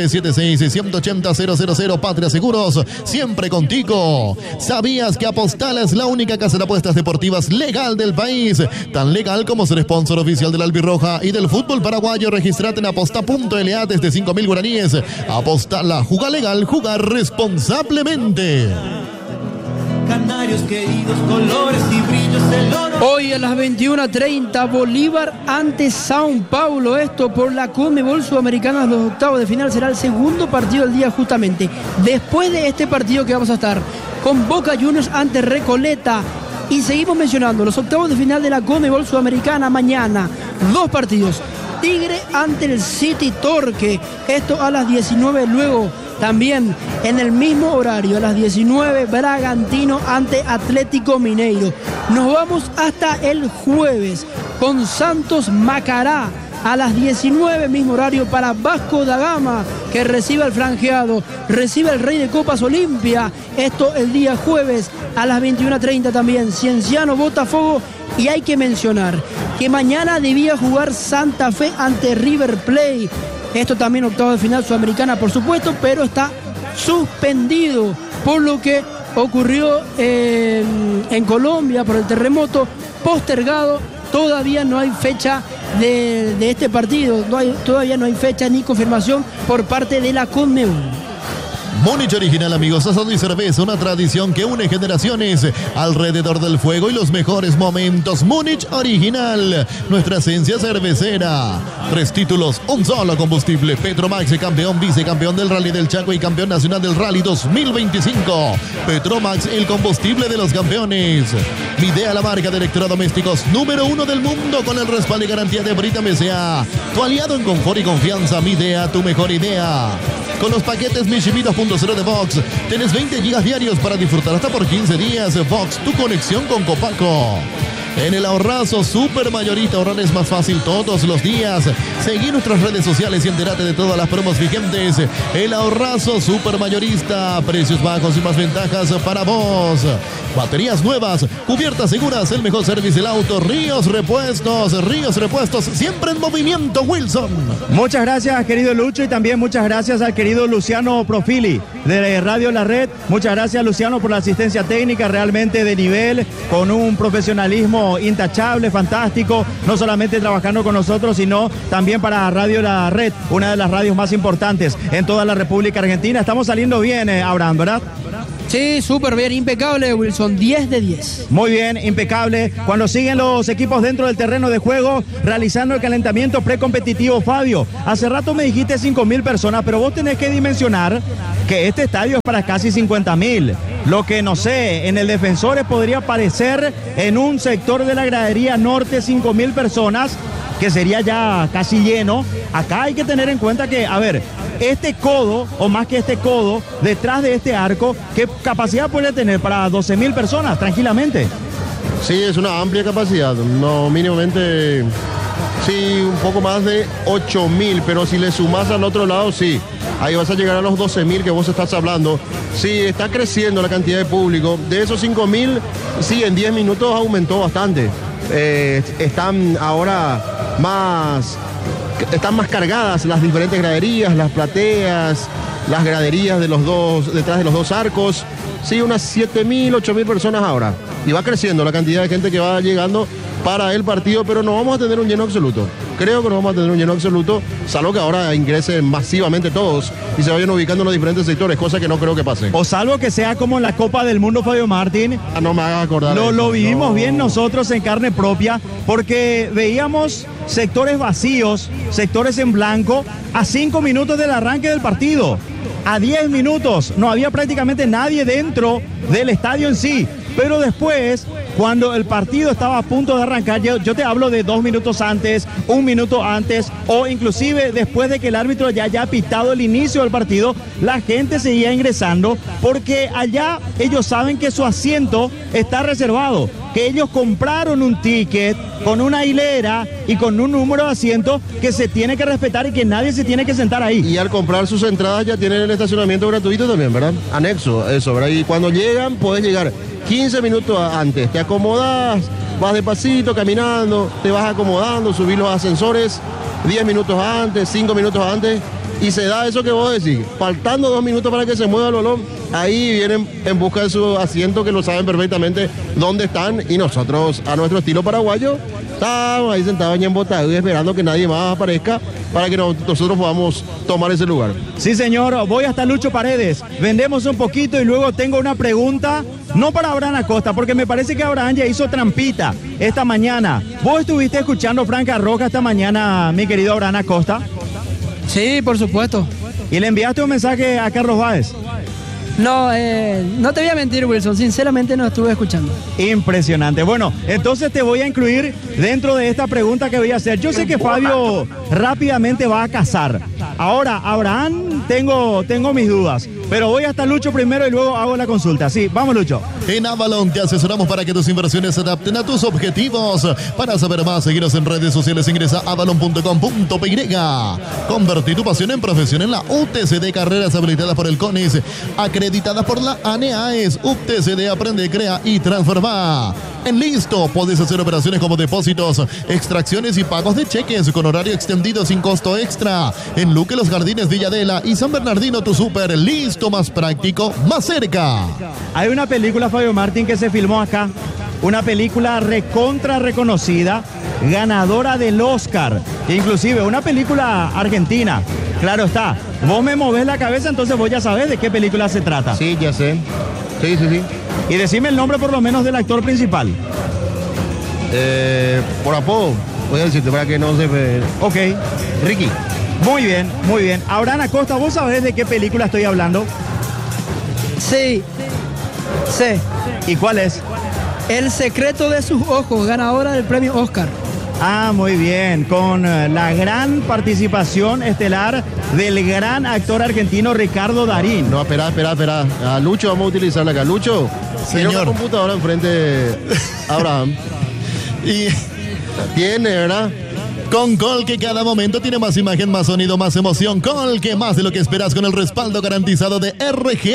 0976-180-000. Patria Seguros, siempre contigo. ¿Sabías que Apostal es la única casa de apuestas deportivas legal del país? Tan legal como ser sponsor oficial de la Albirroja y del fútbol paraguayo. Registrate en aposta.la desde 5.000 guaraníes. Apostala, juega legal, jugar responsablemente. Canarios queridos, colores y brillos del oro. Hoy a las 21:30, Bolívar ante São Paulo. Esto por la Conmebol Sudamericana, los octavos de final. Será el segundo partido del día justamente. Después de este partido que vamos a estar con Boca Juniors ante Recoleta. Y seguimos mencionando los octavos de final de la Conmebol Sudamericana mañana. 2 partidos. Tigre ante el City Torque. Esto a las 19. Luego también en el mismo horario, a las 19, Bragantino ante Atlético Mineiro. Nos vamos hasta el jueves con Santos Macará. A las 19, mismo horario para Vasco da Gama, que recibe al franjeado, recibe al Rey de Copas Olimpia. Esto el día jueves a las 21:30 también. Cienciano Botafogo. Y hay que mencionar que mañana debía jugar Santa Fe ante River Plate. Esto también octavo de final Sudamericana, por supuesto, pero está suspendido por lo que ocurrió en Colombia, por el terremoto, postergado. Todavía no hay fecha de este partido, todavía no hay fecha ni confirmación por parte de la Conmebol. Múnich Original, amigos, asado y cerveza, una tradición que une generaciones alrededor del fuego y los mejores momentos. Múnich Original, nuestra esencia cervecera. 3 títulos, un solo combustible. Petromax, campeón, vicecampeón del Rally del Chaco y campeón nacional del Rally 2025. Petromax, el combustible de los campeones. Midea, la marca de electrodomésticos número 1 del mundo con el respaldo y garantía de Britam S.A. Tu aliado en confort y confianza. Midea, tu mejor idea. Con los paquetes Mishimi 2.0 de Vox, tenés 20 gigas diarios para disfrutar hasta por 15 días. Vox, tu conexión con Copaco. En el ahorrazo super mayorista, ahorrar es más fácil todos los días. Seguí nuestras redes sociales y entérate de todas las promos vigentes. El ahorrazo super mayorista, precios bajos y más ventajas para vos. Baterías nuevas, cubiertas seguras, el mejor servicio del auto. Ríos Repuestos, siempre en movimiento, Wilson. Muchas gracias, querido Lucho, y también muchas gracias al querido Luciano Profili de Radio La Red. Muchas gracias, Luciano, por la asistencia técnica realmente de nivel, con un profesionalismo uno intachable, fantástico, no solamente trabajando con nosotros, sino también para Radio La Red, una de las radios más importantes en toda la República Argentina. Estamos saliendo bien, Abraham, ¿verdad? Sí, súper bien, impecable, Wilson, 10 de 10. Muy bien, impecable. Cuando siguen los equipos dentro del terreno de juego, realizando el calentamiento precompetitivo, Fabio, hace rato me dijiste 5.000 personas, pero vos tenés que dimensionar que este estadio es para casi 50.000. Lo que no sé, en el Defensores podría parecer en un sector de la gradería norte 5.000 personas, que sería ya casi lleno. Acá hay que tener en cuenta que, a ver, este codo, o más que este codo, detrás de este arco, ¿qué capacidad puede tener para 12.000 personas tranquilamente? Sí, es una amplia capacidad, no mínimamente, sí, un poco más de 8.000, pero si le sumás al otro lado, sí, ahí vas a llegar a los 12.000 que vos estás hablando. Sí, está creciendo la cantidad de público. De esos 5.000, sí, en 10 minutos aumentó bastante. Están ahora están más cargadas las diferentes graderías, las plateas, las graderías detrás de los dos arcos. Sí, unas 7.000, 8.000 personas ahora. Y va creciendo la cantidad de gente que va llegando para el partido, pero no vamos a tener un lleno absoluto. Creo que no vamos a tener un lleno absoluto, salvo que ahora ingresen masivamente todos y se vayan ubicando en los diferentes sectores, cosa que no creo que pase. O salvo que sea como en la Copa del Mundo, Fabio Martín. No me hagas acordar. Lo vivimos bien nosotros en carne propia, porque veíamos sectores vacíos, sectores en blanco, a 5 minutos del arranque del partido. A 10 minutos no había prácticamente nadie dentro del estadio en sí. Pero después, cuando el partido estaba a punto de arrancar, yo te hablo de 2 minutos antes, 1 minuto antes, o inclusive después de que el árbitro ya haya pitado el inicio del partido, la gente seguía ingresando porque allá ellos saben que su asiento está reservado, que ellos compraron un ticket con una hilera y con un número de asiento que se tiene que respetar y que nadie se tiene que sentar ahí. Y al comprar sus entradas ya tienen el estacionamiento gratuito también, ¿verdad? Anexo, eso, ¿verdad? Y cuando llegan, puedes llegar 15 minutos antes, te acomodas, vas despacito, caminando, te vas acomodando, subís los ascensores 10 minutos antes, 5 minutos antes, y se da eso que vos decís, faltando 2 minutos para que se mueva el balón, ahí vienen en busca de su asiento, que lo saben perfectamente dónde están, y nosotros, a nuestro estilo paraguayo, estamos ahí sentados en Botaú esperando que nadie más aparezca para que nosotros podamos tomar ese lugar. Sí, señor, voy hasta Lucho Paredes, vendemos un poquito y luego tengo una pregunta, no para Abraham Acosta, porque me parece que Abraham ya hizo trampita esta mañana. ¿Vos estuviste escuchando Franca Roja esta mañana, mi querido Abraham Acosta? Sí, por supuesto. ¿Y le enviaste un mensaje a Carlos Báez? No, no te voy a mentir, Wilson, sinceramente no estuve escuchando. Impresionante. Bueno, entonces te voy a incluir dentro de esta pregunta que voy a hacer. Yo sé que Fabio rápidamente va a casar. Ahora, Abraham, tengo mis dudas, pero voy hasta Lucho primero y luego hago la consulta. Sí, vamos, Lucho. En Avalon te asesoramos para que tus inversiones se adapten a tus objetivos. Para saber más, seguinos en redes sociales, ingresa a avalon.com.py. Convertí tu pasión en profesión en la UTCD, carreras habilitadas por el CONIS, acreditadas por la ANEAES. UTCD, aprende, crea y transforma. En Listo podés hacer operaciones como depósitos, extracciones y pagos de cheques con horario extendido sin costo extra. En Luque, Los Jardines, Villadela y San Bernardino, tu súper. Listo, más práctico, más cerca. Hay una película, Fabio Martín, que se filmó acá. Una película recontra reconocida, ganadora del Oscar. Inclusive una película argentina. Claro está. Vos me movés la cabeza, entonces vos ya sabés de qué película se trata. Sí, ya sé. Sí. Y decime el nombre por lo menos del actor principal. Por apodo, voy a decirte para que no se... Ok. Ricky. Muy bien, muy bien. Abraham Acosta, ¿vos sabés de qué película estoy hablando? Sí. ¿Y cuál es? El secreto de sus ojos, ganadora del premio Oscar. Ah, muy bien, con la gran participación estelar del gran actor argentino Ricardo Darín. No, espera. A Lucho vamos a utilizarla acá. Lucho, señor. Tiene una computadora enfrente de Abraham. Y tiene, ¿verdad? con Colque cada momento tiene más imagen, más sonido, más emoción. Colque, más de lo que esperas con el respaldo garantizado de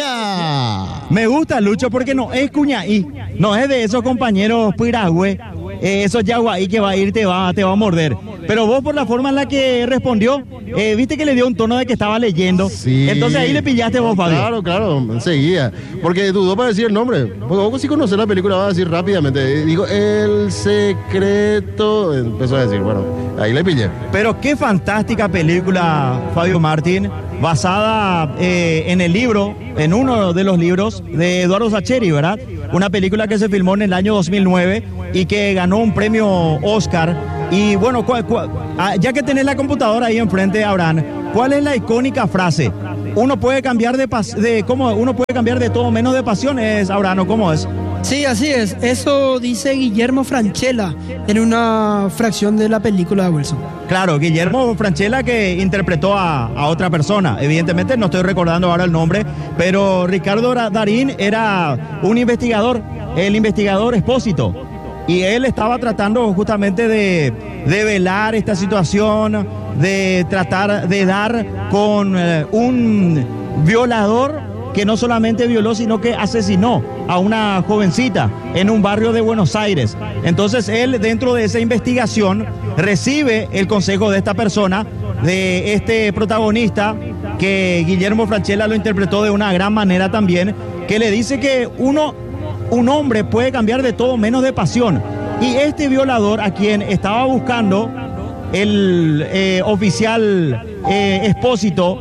RGA. Me gusta, Lucho, porque no es cuñaí, no es de esos compañeros piragüe esos yaguaí que va a ir te va a morder. Pero vos por la forma en la que respondió, viste que le dio un tono de que estaba leyendo. Sí. Entonces ahí le pillaste vos, Fabio. Claro, enseguida. Porque dudó para decir el nombre. Porque vos si conoces la película vas a decir rápidamente. Digo, El Secreto. Empezó a decir, bueno, ahí le pillé. Pero qué fantástica película, Fabio Martín, basada en el libro, en uno de los libros de Eduardo Sacheri, ¿verdad? Una película que se filmó en el año 2009 y que ganó un premio Oscar. Y bueno, ya que tenés la computadora ahí enfrente, Abraham, ¿cuál es la icónica frase? Uno puede cambiar uno puede cambiar de todo menos de pasiones, Abraham, ¿cómo es? Sí, así es. Eso dice Guillermo Francella en una fracción de la película de Wilson. Claro, Guillermo Francella que interpretó a otra persona. Evidentemente no estoy recordando ahora el nombre, pero Ricardo Darín era un investigador, el investigador Espósito. Y él estaba tratando justamente de velar esta situación, de tratar de dar con un violador que no solamente violó, sino que asesinó a una jovencita en un barrio de Buenos Aires. Entonces él, dentro de esa investigación, recibe el consejo de esta persona, de este protagonista, que Guillermo Francella lo interpretó de una gran manera también, que le dice que un hombre puede cambiar de todo menos de pasión. Y este violador, a quien estaba buscando el oficial Espósito,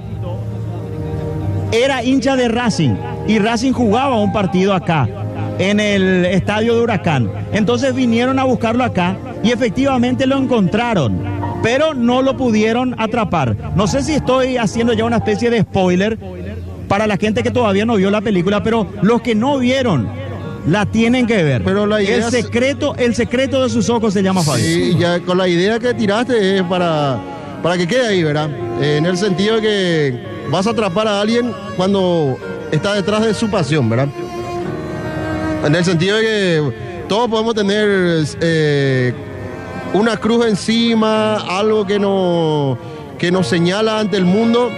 era hincha de Racing, y Racing jugaba un partido acá, en el estadio de Huracán. Entonces vinieron a buscarlo acá y efectivamente lo encontraron, pero no lo pudieron atrapar. No sé si estoy haciendo ya una especie de spoiler para la gente que todavía no vio la película, pero los que no vieron la tienen que ver. Pero la idea el secreto de sus ojos se llama, Fabio. Sí, ya con la idea que tiraste es para que quede ahí, ¿verdad? En el sentido de que vas a atrapar a alguien cuando está detrás de su pasión, ¿verdad? En el sentido de que todos podemos tener una cruz encima, algo que nos señala ante el mundo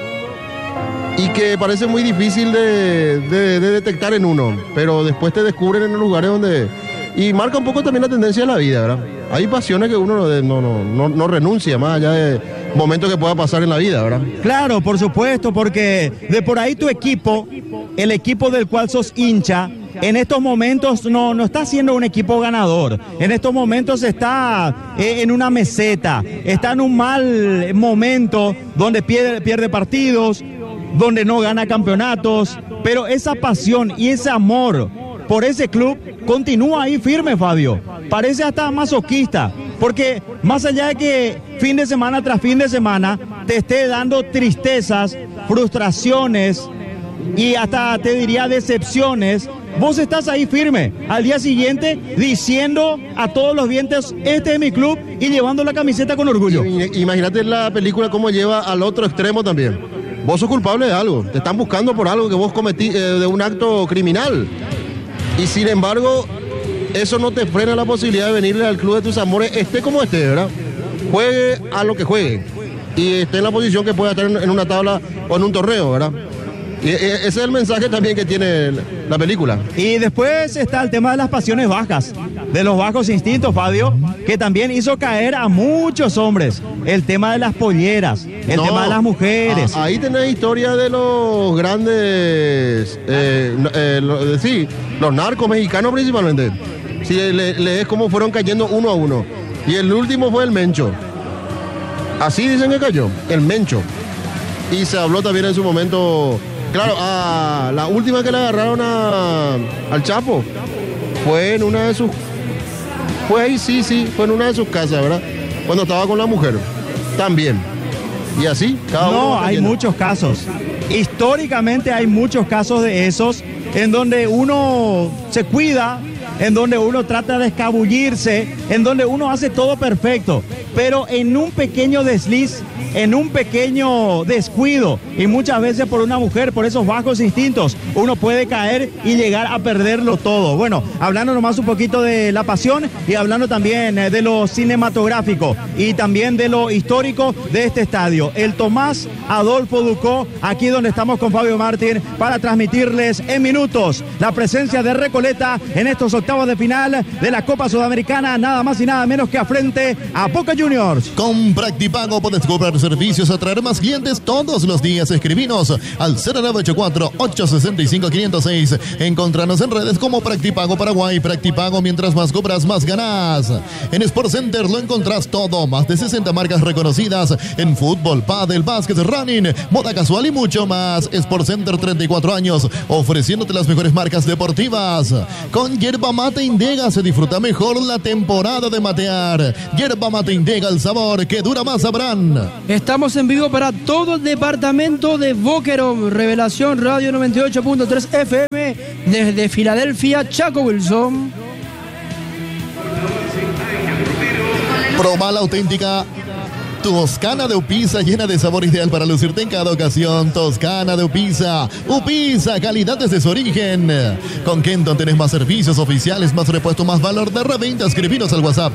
y que parece muy difícil de detectar en uno, pero después te descubren en los lugares donde... Y marca un poco también la tendencia de la vida, ¿verdad? Hay pasiones que uno no renuncia, más allá de momentos que pueda pasar en la vida, ¿verdad? Claro, por supuesto, porque de por ahí tu equipo, el equipo del cual sos hincha, en estos momentos no está siendo un equipo ganador. En estos momentos está en una meseta, está en un mal momento donde pierde partidos, donde no gana campeonatos, pero esa pasión y ese amor por ese club continúa ahí firme, Fabio. Parece hasta masoquista, porque más allá de que fin de semana tras fin de semana te esté dando tristezas, frustraciones y hasta te diría decepciones, vos estás ahí firme al día siguiente diciendo a todos los vientos, este es mi club, y llevando la camiseta con orgullo. Imagínate la película cómo lleva al otro extremo también. Vos sos culpable de algo, te están buscando por algo que vos cometí, de un acto criminal. Y sin embargo, eso no te frena la posibilidad de venirle al club de tus amores, esté como esté, ¿verdad? Juegue a lo que juegue. Y esté en la posición que pueda estar en una tabla o en un torneo, ¿verdad? Y ese es el mensaje también que tiene la película. Y después está el tema de las pasiones bajas, de los bajos instintos, Fabio, que también hizo caer a muchos hombres. El tema de las polleras, el tema de las mujeres. Ahí tenés historia de los grandes, los narcos mexicanos principalmente. Si lees cómo fueron cayendo uno a uno. Y el último fue el Mencho. Así dicen que cayó, el Mencho. Y se habló también en su momento... Claro, la última que le agarraron al Chapo fue en una de sus... Fue ahí, fue en una de sus casas, ¿verdad? Cuando estaba con la mujer. También. Y así, cada uno... No, hay muchos casos. Históricamente hay muchos casos de esos en donde uno se cuida, en donde uno trata de escabullirse, en donde uno hace todo perfecto. pero en un pequeño desliz, en un pequeño descuido y muchas veces por una mujer, por esos bajos instintos, uno puede caer y llegar a perderlo todo. Bueno, hablando nomás un poquito de la pasión y hablando también de lo cinematográfico y también de lo histórico de este estadio. El Tomás Adolfo Ducó, aquí donde estamos con Fabio Martín para transmitirles en minutos la presencia de Recoleta en estos octavos de final de la Copa Sudamericana, nada más y nada menos que frente a Boca Juniors. Con Practipago puedes cobrar servicios, atraer más clientes todos los días. Escribinos al 0984-865-506. Encontranos en redes como Practipago Paraguay. Practipago, mientras más cobras, más ganas. En Sport Center lo encontrás todo. Más de 60 marcas reconocidas en fútbol, pádel, básquet, running, moda casual y mucho más. Sport Center, 34 años, ofreciéndote las mejores marcas deportivas. Con Yerba Mate Indega se disfruta mejor la temporada de matear. Yerba Mate Indega, el sabor que dura más sabrán. Estamos en vivo para todo el departamento de Boquerón. Revelación Radio 98.3 FM desde Filadelfia, Chaco Wilson. Proba la auténtica Toscana de Upisa, llena de sabor ideal para lucirte en cada ocasión. Toscana de Upisa. Upisa, calidad desde su origen. Con Kenton tenés más servicios oficiales, más repuesto, más valor de reventa. Escribinos al WhatsApp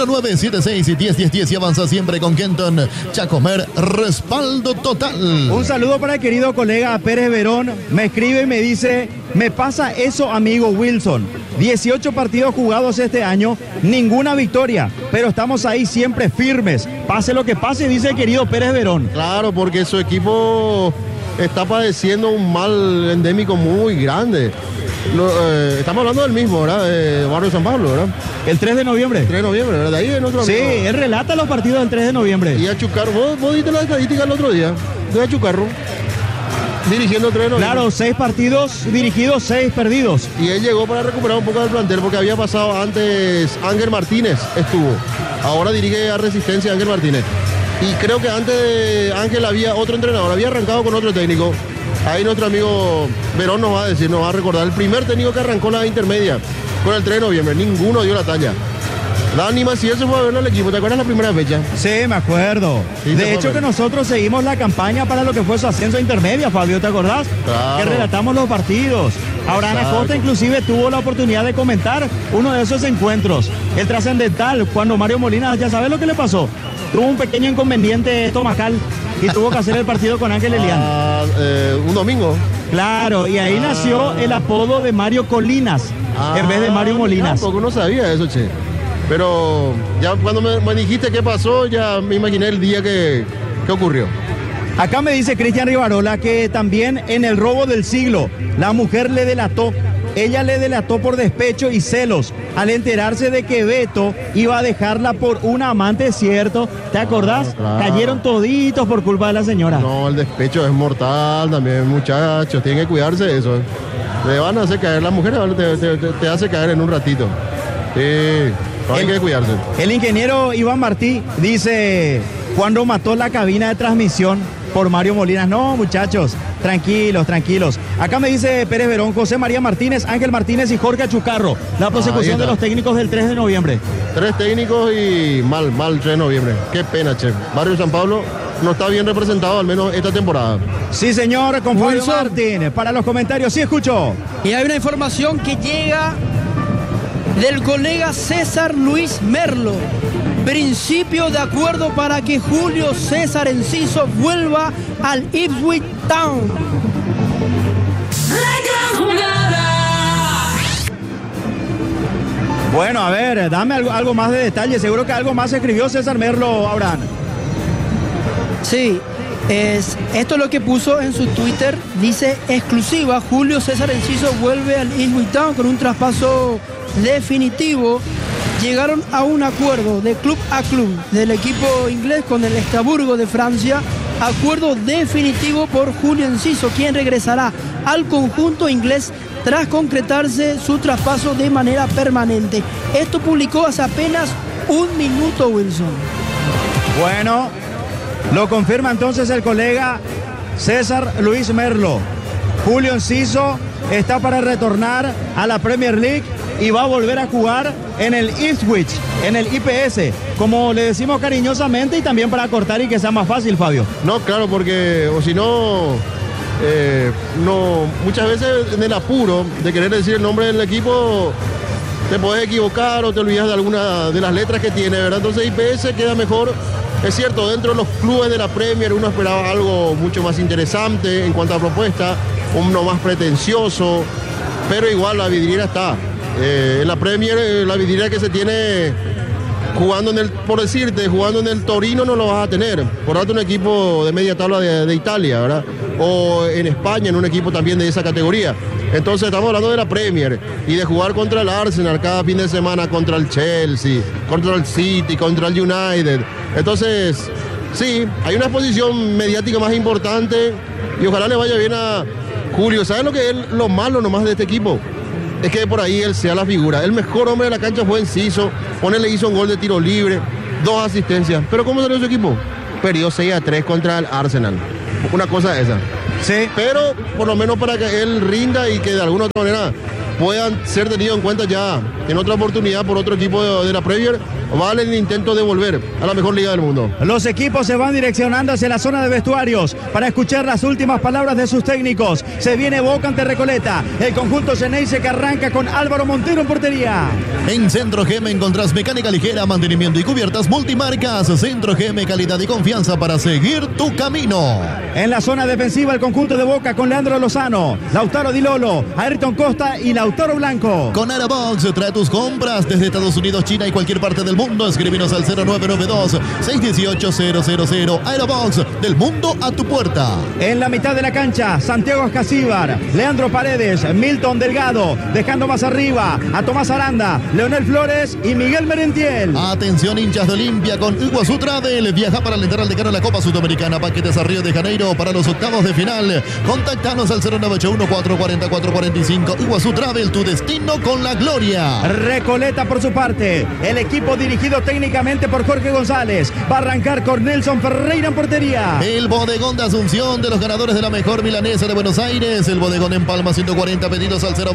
0976 y 101010 y avanza siempre con Kenton. Chacomer, respaldo total. Un saludo para el querido colega Pérez Verón. Me escribe y me dice: me pasa eso, amigo Wilson. 18 partidos jugados este año, ninguna victoria, pero estamos ahí siempre firmes. Pase lo que pase, dice el querido Pérez Verón. Claro, porque su equipo está padeciendo un mal endémico muy grande. Estamos hablando del mismo, ¿verdad? Barrio San Pablo, ¿verdad? El 3 de noviembre. El 3 de noviembre, ¿verdad? Ahí es nuestro Sí, amigo. él relata los partidos del 3 de noviembre. Y a Chucarro, vos diste la estadística el otro día de a Chucarro. Dirigiendo 3 de noviembre. Claro, 6 partidos dirigidos, 6 perdidos. Y él llegó para recuperar un poco del plantel porque había pasado antes Ángel Martínez estuvo. Ahora dirige a Resistencia Ángel Martínez. Y creo que antes de Ángel había otro entrenador, había arrancado con otro técnico. Ahí nuestro amigo Verón nos va a decir, nos va a recordar el primer técnico que arrancó la intermedia con el 3 de noviembre. Ninguno dio la talla. Dani Maciel se fue a verlo al equipo, ¿te acuerdas la primera fecha? Sí, me acuerdo. Sí, de hecho que nosotros seguimos la campaña para lo que fue su ascenso a intermedia, Fabio, ¿te acordás? Claro. Que relatamos los partidos. Ahora Ana Costa inclusive tuvo la oportunidad de comentar uno de esos encuentros. El trascendental, cuando Mario Molina, ya sabes lo que le pasó. Tuvo un pequeño inconveniente estomacal y tuvo que hacer el partido con Ángel Elian. Un domingo. Claro, y ahí nació el apodo de Mario Colinas en vez de Mario Molinas. Tampoco no sabía eso, che. Pero ya cuando me dijiste qué pasó, ya me imaginé el día que ocurrió. Acá me dice Cristian Rivarola que también en el robo del siglo, la mujer le delató. Ella le delató por despecho y celos al enterarse de que Beto iba a dejarla por un amante, ¿cierto? ¿Te acordás? Claro. Cayeron toditos por culpa de la señora. No, el despecho es mortal también, muchachos. Tienen que cuidarse de eso. Le van a hacer caer, la mujer te hace caer en un ratito. Sí, hay que cuidarse. El ingeniero Iván Martí dice, cuando mató la cabina de transmisión por Mario Molinas. No, muchachos, tranquilos, tranquilos. Acá me dice Pérez Verón, José María Martínez, Ángel Martínez y Jorge Achucarro. La prosecución de los técnicos del 3 de noviembre. 3 técnicos y mal 3 de noviembre. Qué pena, che. Barrio San Pablo no está bien representado, al menos esta temporada. Sí, señor, con Fabio Martín. Para los comentarios, sí escucho. Y hay una información que llega del colega César Luis Merlo. Principio de acuerdo para que Julio César Enciso vuelva al Ipswich Town. Bueno, a ver, dame algo más de detalle. Seguro que algo más escribió César Merlo, Abraham. Sí, esto es lo que puso en su Twitter. Dice, exclusiva, Julio César Enciso vuelve al Ipswich Town con un traspaso definitivo. Llegaron a un acuerdo de club a club del equipo inglés con el Estrasburgo de Francia. Acuerdo definitivo por Julio Enciso, quien regresará al conjunto inglés tras concretarse su traspaso de manera permanente. Esto publicó hace apenas un minuto, Wilson. Bueno, lo confirma entonces el colega César Luis Merlo. Julio Enciso está para retornar a la Premier League y va a volver a jugar en el Ipswich, en el IPS, como le decimos cariñosamente, y también para cortar y que sea más fácil, Fabio. No, claro, porque o si no, muchas veces en el apuro de querer decir el nombre del equipo te podés equivocar o te olvidas de alguna de las letras que tiene, ¿verdad? Entonces IPS queda mejor. Es cierto, dentro de los clubes de la Premier uno esperaba algo mucho más interesante en cuanto a propuesta, uno más pretencioso, pero igual la vidriera está. En la Premier, la vidriera que se tiene jugando jugando en el Torino no lo vas a tener. Por otro, un equipo de media tabla de Italia, ¿verdad? O en España, en un equipo también de esa categoría. Entonces estamos hablando de la Premier y de jugar contra el Arsenal cada fin de semana, contra el Chelsea, contra el City, contra el United. Entonces, sí, hay una exposición mediática más importante y ojalá le vaya bien a Julio. ¿Sabes lo que es lo malo nomás de este equipo? Es que por ahí él sea la figura. El mejor hombre de la cancha fue Enciso. Le hizo un gol de tiro libre, 2 asistencias. Pero ¿cómo salió su equipo? Perdió 6-3 contra el Arsenal. Una cosa esa. Sí. Pero por lo menos para que él rinda y que de alguna otra manera puedan ser tenidos en cuenta ya en otra oportunidad por otro equipo de la Premier, vale el intento de volver a la mejor liga del mundo. Los equipos se van direccionando hacia la zona de vestuarios para escuchar las últimas palabras de sus técnicos. Se viene Boca ante Recoleta. El conjunto Xeneize que arranca con Álvaro Montero en portería. En Centro GM encontrás mecánica ligera, mantenimiento y cubiertas multimarcas. Centro GM, calidad y confianza para seguir tu camino. En la zona defensiva el conjunto de Boca con Leandro Lozano, Lautaro Di Lolo, Ayrton Costa y Lautaro Blanco. Con Aerobox trae tus compras desde Estados Unidos, China y cualquier parte del mundo. Escríbenos al 0992-618-000. Aerobox, del mundo a tu puerta. En la mitad de la cancha, Santiago Escasíbar, Leandro Paredes, Milton Delgado, dejando más arriba a Tomás Aranda, Leonel Flores y Miguel Merentiel. Atención, hinchas de Olimpia, con Iguazú Travel. Viaja para alentar al decano de la Copa Sudamericana. Paquetes a Río de Janeiro para los octavos de final. Contactanos al 0981-440-445. Iguazú Travel, tu destino con la gloria. Recoleta por su parte, el equipo dirigido técnicamente por Jorge González va a arrancar con Nelson Ferreira en portería. El bodegón de Asunción, de los ganadores de la mejor milanesa de Buenos Aires. El bodegón en Palma, 140 pedidos al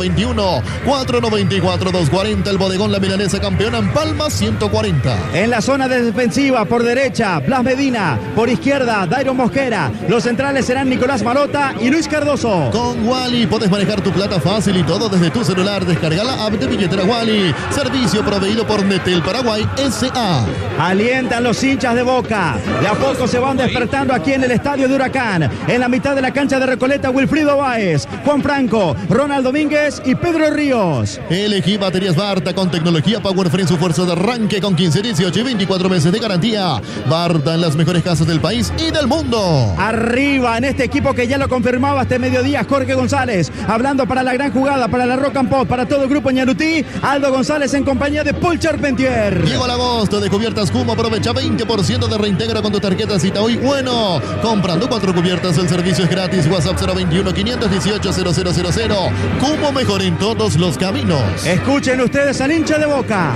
021-494-240. El bodegón La Milanesa campeona en Palma, 140. En la zona de defensiva, por derecha, Blas Medina. Por izquierda, Dairo Mosquera. Los centrales serán Nicolás Marota y Luis Cardoso. Con Wally podés manejar tu plata fácil y todo desde tu celular. Descarga la app de billetera Wally. Servicio proveído por Netel Paraguay S.A. Alientan los hinchas de Boca. De a poco se van despertando aquí en el estadio de Huracán. En la mitad de la cancha de Recoleta, Wilfrido Báez, Juan Franco, Ronald Domínguez y Pedro Ríos. Elegí baterías Barta con tecnología PowerFree en su fuerza de arranque con 15, 18 y 24 meses de garantía. Barta en las mejores casas del país y del mundo. Arriba en este equipo que ya lo confirmaba este mediodía Jorge González, hablando para la gran jugada, para la Rock and Pop, para todo el grupo Ñarutí. Aldo González en compañía de Paul Charpentier. Llegó el agosto de Cubiertas Cumo, aprovecha 20% de reintegra con tu tarjeta Cita Hoy Bueno. Comprando 4 cubiertas, el servicio es gratis. WhatsApp 021-518-0000. Cumo, mejor en todos los caminos. Escuchen ustedes al hincha de Boca.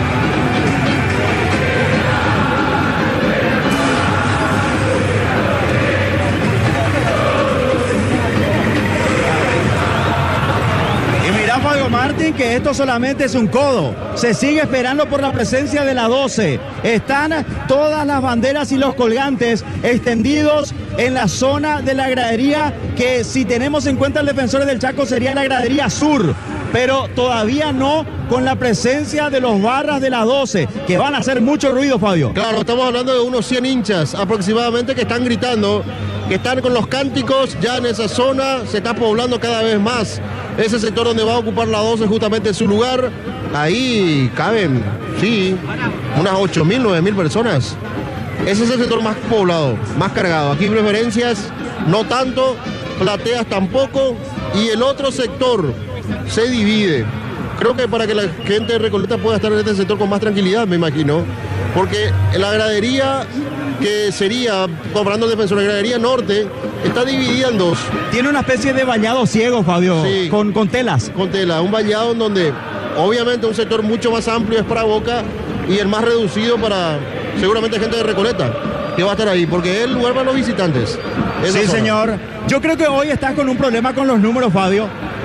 Fabio Martín, que esto solamente es un codo. Se sigue esperando por la presencia de la 12. Están todas las banderas y los colgantes extendidos en la zona de la gradería, que si tenemos en cuenta el Defensores del Chaco sería la gradería sur, pero todavía no con la presencia de los barras de la 12, que van a hacer mucho ruido, Fabio. Claro, estamos hablando de unos 100 hinchas aproximadamente que están gritando, que están con los cánticos ya en esa zona. Se está poblando cada vez más ese sector donde va a ocupar la 12, justamente su lugar. Ahí caben, sí, unas 8.000, 9.000 personas. Ese es el sector más poblado, más cargado. Aquí preferencias no tanto, plateas tampoco, y el otro sector se divide. Creo que para que la gente de Recoleta pueda estar en este sector con más tranquilidad, me imagino, porque la gradería que sería, comparando el Defensor, la gradería norte, está dividida en dos. Tiene una especie de vallado ciego, Fabio, sí, con telas. Con tela, un vallado en donde obviamente un sector mucho más amplio es para Boca y el más reducido para seguramente gente de Recoleta, que va a estar ahí, porque es el lugar para los visitantes. Sí, señor. Yo creo que hoy estás con un problema con los números, Fabio.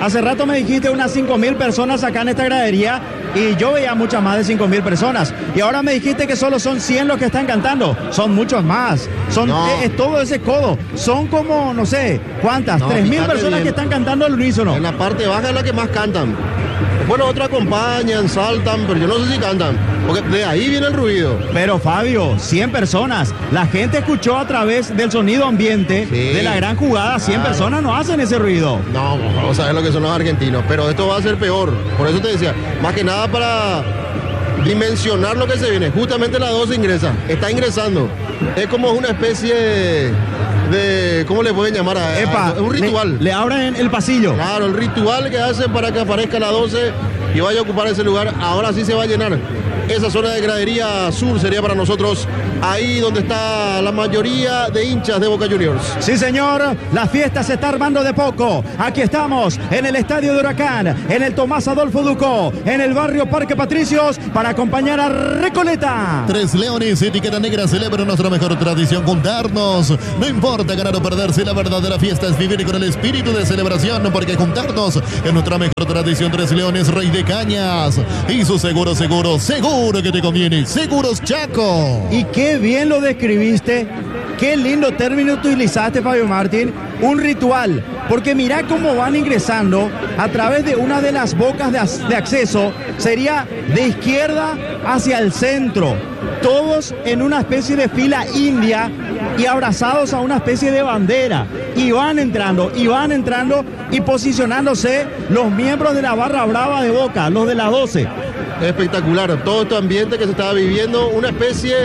Hace rato me dijiste unas 5.000 personas acá en esta gradería y yo veía muchas más de 5.000 personas. Y ahora me dijiste que solo son 100 los que están cantando. Son muchos más. Es todo ese codo. Son como, no sé, ¿cuántas? 3.000 personas que están cantando al unísono. En la parte baja es la que más cantan. Bueno, otros acompañan, saltan, pero yo no sé si cantan, porque de ahí viene el ruido. Pero Fabio, 100 personas. La gente escuchó a través del sonido ambiente de la gran jugada. 100 personas no hacen ese ruido. No, vamos a ver lo que son los argentinos, pero esto va a ser peor. Por eso te decía, más que nada para dimensionar lo que se viene. Justamente la 12 ingresa, está ingresando. Es como una especie de ¿cómo le pueden llamar a un ritual? Le abren el pasillo. Claro, el ritual que hacen para que aparezca la 12 y vaya a ocupar ese lugar. Ahora sí se va a llenar. Esa zona de gradería sur sería para nosotros ahí donde está la mayoría de hinchas de Boca Juniors. Sí, señor, la fiesta se está armando de poco. Aquí estamos en el Estadio de Huracán, en el Tomás Adolfo Ducó, en el barrio Parque Patricios, para acompañar a Recoleta. Tres Leones, etiqueta negra, celebra nuestra mejor tradición, juntarnos. No importa ganar o perderse, la verdadera fiesta es vivir con el espíritu de celebración, porque juntarnos es nuestra mejor tradición. Tres Leones, Rey de Cañas y su seguro que te conviene, Seguros Chaco. Y qué bien lo describiste, qué lindo término utilizaste, Fabio Martín. Un ritual, porque mirá cómo van ingresando a través de una de las bocas de acceso. Sería de izquierda hacia el centro, todos en una especie de fila india y abrazados a una especie de bandera. Y van entrando y posicionándose los miembros de la barra brava de Boca, los de la 12. Espectacular, todo este ambiente que se estaba viviendo, una especie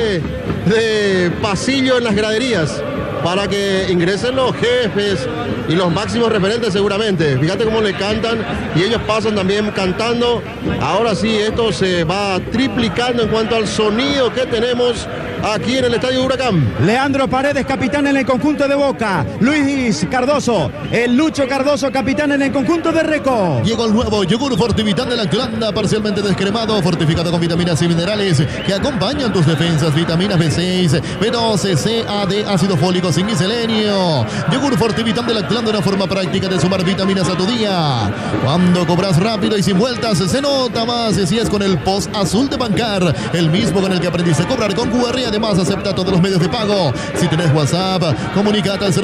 de pasillo en las graderías para que ingresen los jefes y los máximos referentes seguramente. Fíjate cómo le cantan y ellos pasan también cantando. Ahora sí, esto se va triplicando en cuanto al sonido que tenemos aquí en el Estadio Huracán. Leandro Paredes, capitán en el conjunto de Boca. Luis Cardoso, el Lucho Cardoso, capitán en el conjunto de Reco. Llegó el nuevo yogur Fortivitán de la Atlanta, parcialmente descremado, fortificado con vitaminas y minerales que acompañan tus defensas. Vitaminas B6, B12, C, A, D, ácido fólico, zinc y selenio. Yogur Fortivitán de la Atlanta, una forma práctica de sumar vitaminas a tu día. Cuando cobras rápido y sin vueltas, se nota más si es con el post azul de Bancar, el mismo con el que aprendiste a cobrar con QR. Además, acepta todos los medios de pago. Si tenés WhatsApp, comunicate al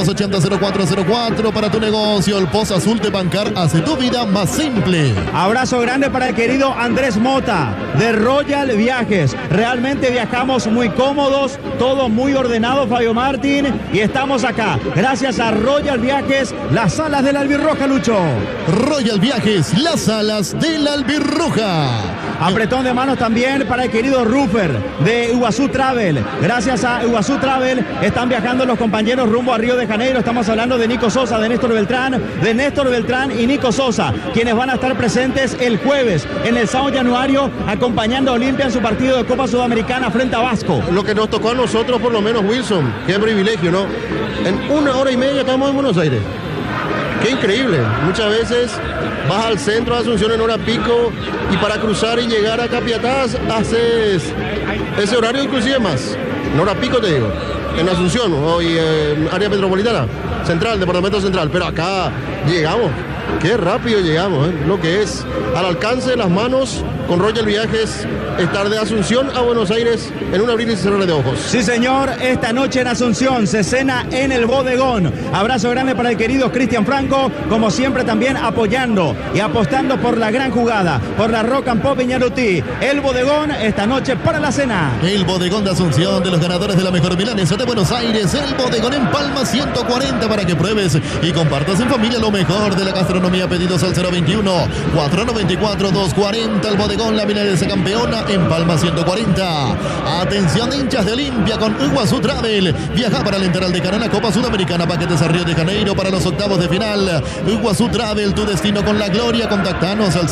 098-280-0404 para tu negocio. El post azul de Bancar hace tu vida más simple. Abrazo grande para el querido Andrés Mota de Royal Viajes. Realmente viajamos muy cómodos, todo muy ordenado, Fabio Martín, y estamos acá gracias a Royal Viajes, las alas de la albirroja, Lucho. Royal Viajes, las alas de la albirroja. Apretón de manos también para el querido Rufer de Iguazú Travel. Gracias a Iguazú Travel están viajando los compañeros rumbo a Río de Janeiro. Estamos hablando de Nico Sosa, de Néstor Beltrán y Nico Sosa, quienes van a estar presentes el jueves en el Sao Januario acompañando a Olimpia en su partido de Copa Sudamericana frente a Vasco. Lo que nos tocó a nosotros, por lo menos, Wilson, qué privilegio, ¿no? En 1 hora y media estamos en Buenos Aires. Qué increíble. Muchas veces vas al centro de Asunción en hora pico y para cruzar y llegar a Capiatás haces ese horario inclusive más. En hora pico te digo. En Asunción, hoy área metropolitana, central, departamento central. Pero acá llegamos. Qué rápido llegamos, lo que es al alcance de las manos con Royal Viajes, estar de Asunción a Buenos Aires en un abrir y cerrar de ojos. Sí, señor, esta noche en Asunción se cena en el Bodegón. Abrazo grande para el querido Cristian Franco, como siempre también apoyando y apostando por la gran jugada, por la Rock and Pop Iñarutí. El Bodegón esta noche para la cena. El Bodegón de Asunción, de los ganadores de la mejor milanesa de Buenos Aires. El Bodegón en Palma 140 para que pruebes y compartas en familia lo mejor de la gastronomía. Pedidos al 021-494-240. El Bodegón, la milanesa campeona en Palma 140. Atención de hinchas de Olimpia con Iguazú Travel. Viaja para el Enteral de Canana, Copa Sudamericana, paquetes a Río de Janeiro para los octavos de final. Iguazú Travel, tu destino con la gloria. Contactanos al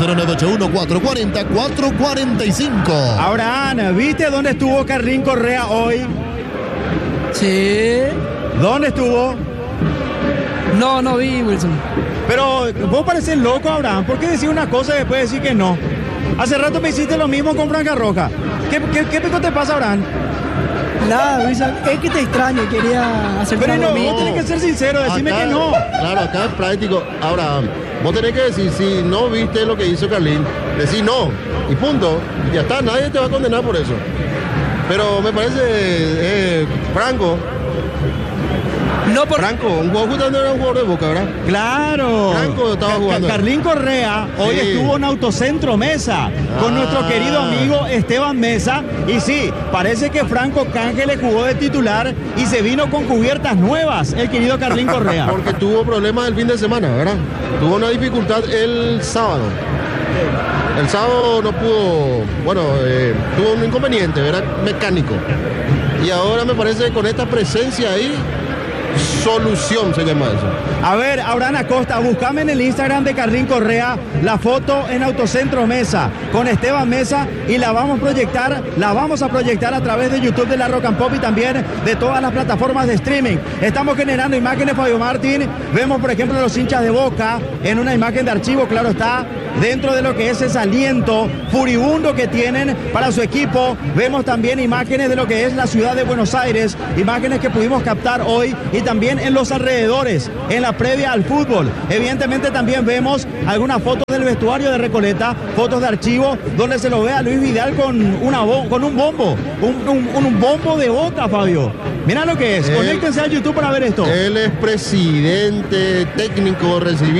0981-440-445. Ahora, Ana, ¿viste dónde estuvo Carlín Correa hoy? Sí. ¿Dónde estuvo? No vi, Wilson. Pero vos pareces loco, Abraham. ¿Por qué decir una cosa y después decir que no? Hace rato me hiciste lo mismo con Franca Roja. ¿Qué pico te pasa, Abraham? Nada, Luis, es que te extraño, quería hacer Pero no, bromita. vos tenés que ser sincero, decime Acá, que no. Claro, acá es práctico. Abraham, vos tenés que decir, si no viste lo que hizo Carlín, decir no, y punto. Ya está, nadie te va a condenar por eso. Pero me parece, Franco, No por... un jugador justamente era un jugador de Boca, ¿verdad? Claro. Franco estaba jugando. Carlín Correa hoy Sí. estuvo en Autocentro Mesa con nuestro querido amigo Esteban Mesa. Y sí, parece que Franco Cángel le jugó de titular y se vino con cubiertas nuevas el querido Carlín Correa. Porque tuvo problemas el fin de semana, ¿verdad? Tuvo una dificultad el sábado. El sábado no pudo, bueno, tuvo un inconveniente, ¿verdad? Mecánico. Y ahora me parece que con esta presencia ahí, solución se llama eso. A ver, Abraham Acosta, buscame en el Instagram de Carlín Correa la foto en Autocentro Mesa con Esteban Mesa y la vamos a proyectar a través de YouTube de la Rock and Pop y también de todas las plataformas de streaming. Estamos generando imágenes, Fabio Martín. Vemos, por ejemplo, los hinchas de Boca en una imagen de archivo, claro está, dentro de lo que es ese aliento furibundo que tienen para su equipo. Vemos también imágenes de lo que es la ciudad de Buenos Aires, imágenes que pudimos captar hoy y también en los alrededores, en la previa al fútbol. Evidentemente también vemos algunas fotos del vestuario de Recoleta, fotos de archivo, donde se lo ve a Luis Vidal con un bombo, un bombo de Boca, Fabio. Mirá lo que es, conéctense a YouTube para ver esto. Él es presidente técnico, recibido